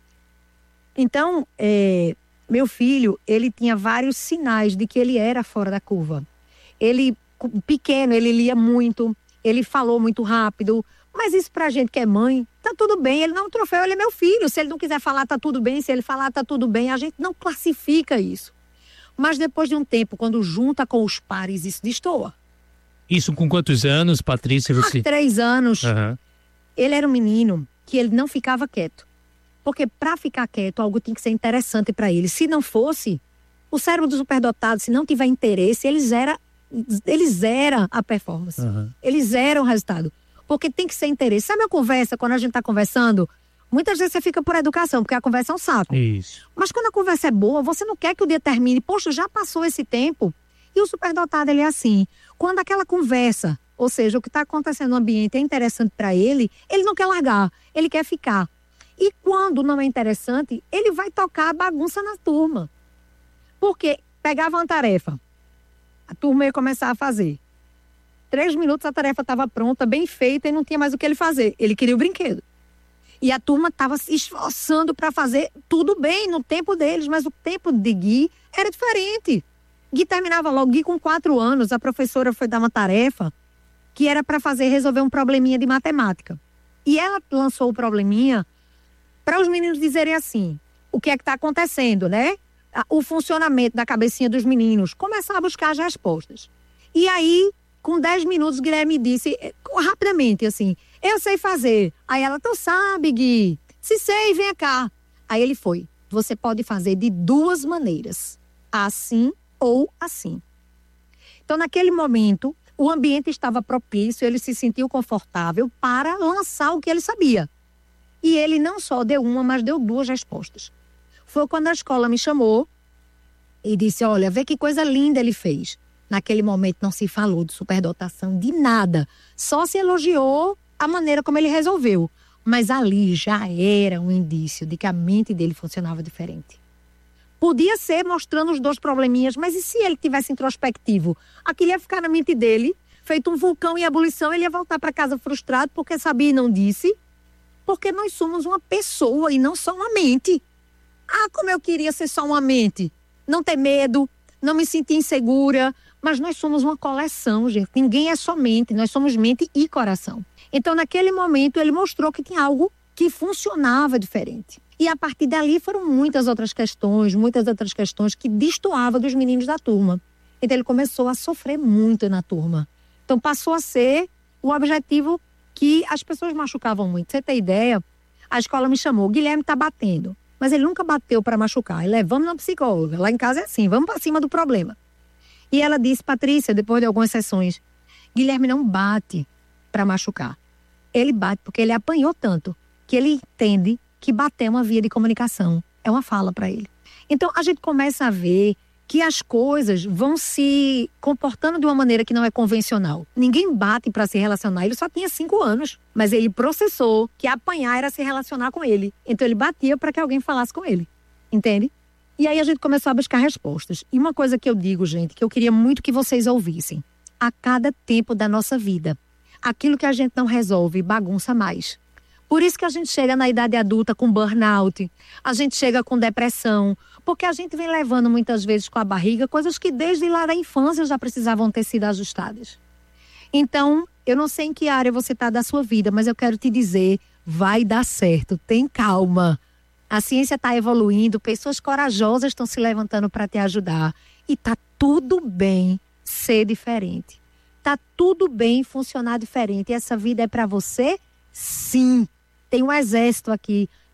M: Então, é, meu filho, ele tinha vários sinais de que ele era fora da curva. Ele, pequeno, ele lia muito, ele falou muito rápido. Mas isso pra gente que é mãe, tá tudo bem. Ele não é um troféu, ele é meu filho. Se ele não quiser falar, tá tudo bem. Se ele falar, tá tudo bem. A gente não classifica isso. Mas depois de um tempo, quando junta com os pares, isso destoa.
K: Isso com quantos anos, Patrícia? Você...
M: Há três anos.
K: Uhum.
M: Ele era um menino que ele não ficava quieto. Porque para ficar quieto, algo tem que ser interessante para ele. Se não fosse, o cérebro do superdotado, se não tiver interesse, ele zera, ele zera a performance. Uhum. Ele zera o resultado. Porque tem que ser interesse. Sabe a conversa, quando a gente está conversando, muitas vezes você fica por educação, porque a conversa é um saco.
K: Isso.
M: Mas quando a conversa é boa, você não quer que o dia termine. Poxa, já passou esse tempo. E o superdotado, ele é assim. Quando aquela conversa, ou seja, o que está acontecendo no ambiente é interessante para ele, ele não quer largar, ele quer ficar. E quando não é interessante, ele vai tocar a bagunça na turma. Porque pegava uma tarefa, a turma ia começar a fazer. Três minutos a tarefa estava pronta, bem feita e não tinha mais o que ele fazer. Ele queria o brinquedo. E a turma estava se esforçando para fazer tudo bem no tempo deles, mas o tempo de Gui era diferente. Gui terminava logo. Gui com quatro anos, a professora foi dar uma tarefa que era para fazer, resolver um probleminha de matemática. E ela lançou o probleminha para os meninos dizerem assim, o que é que está acontecendo, né? O funcionamento da cabecinha dos meninos. Começar a buscar as respostas. E aí, com dez minutos, Guilherme disse, rapidamente, assim, eu sei fazer. Aí ela, tu sabe, Gui? Se sei, vem cá. Aí ele foi. Você pode fazer de duas maneiras. Assim ou assim. Então, naquele momento, o ambiente estava propício, ele se sentiu confortável para lançar o que ele sabia. E ele não só deu uma, mas deu duas respostas. Foi quando a escola me chamou e disse, olha, vê que coisa linda ele fez. Naquele momento não se falou de superdotação, de nada. Só se elogiou a maneira como ele resolveu. Mas ali já era um indício de que a mente dele funcionava diferente. Podia ser mostrando os dois probleminhas, mas e se ele tivesse introspectivo? Aquilo ia ficar na mente dele, feito um vulcão em ebulição, ele ia voltar para casa frustrado porque sabia e não disse. Porque nós somos uma pessoa e não só uma mente. Ah, como eu queria ser só uma mente. Não ter medo, não me sentir insegura. Mas nós somos uma coleção, gente. Ninguém é só mente, nós somos mente e coração. Então, naquele momento, ele mostrou que tinha algo que funcionava diferente. E a partir dali foram muitas outras questões, muitas outras questões que destoavam dos meninos da turma. Então, ele começou a sofrer muito na turma. Então, passou a ser o objetivo que as pessoas machucavam muito. Você tem ideia? A escola me chamou, o Guilherme tá batendo. Mas ele nunca bateu para machucar. Ele levamos na psicóloga. Lá em casa é assim, vamos para cima do problema. E ela disse, Patrícia, depois de algumas sessões, Guilherme não bate para machucar. Ele bate porque ele apanhou tanto que ele entende que bater é uma via de comunicação, é uma fala para ele. Então, a gente começa a ver que as coisas vão se comportando de uma maneira que não é convencional. Ninguém bate para se relacionar, ele só tinha cinco anos, mas ele processou que apanhar era se relacionar com ele. Então ele batia para que alguém falasse com ele, entende? E aí a gente começou a buscar respostas. E uma coisa que eu digo, gente, que eu queria muito que vocês ouvissem. A cada tempo da nossa vida, aquilo que a gente não resolve bagunça mais. Por isso que a gente chega na idade adulta com burnout, a gente chega com depressão, porque a gente vem levando muitas vezes com a barriga coisas que desde lá da infância já precisavam ter sido ajustadas. Então, eu não sei em que área você está da sua vida, mas eu quero te dizer, vai dar certo, tem calma. A ciência está evoluindo, pessoas corajosas estão se levantando para te ajudar. E está tudo bem ser diferente. Está tudo bem funcionar diferente. E essa vida é para você? Sim. Tem um exército aqui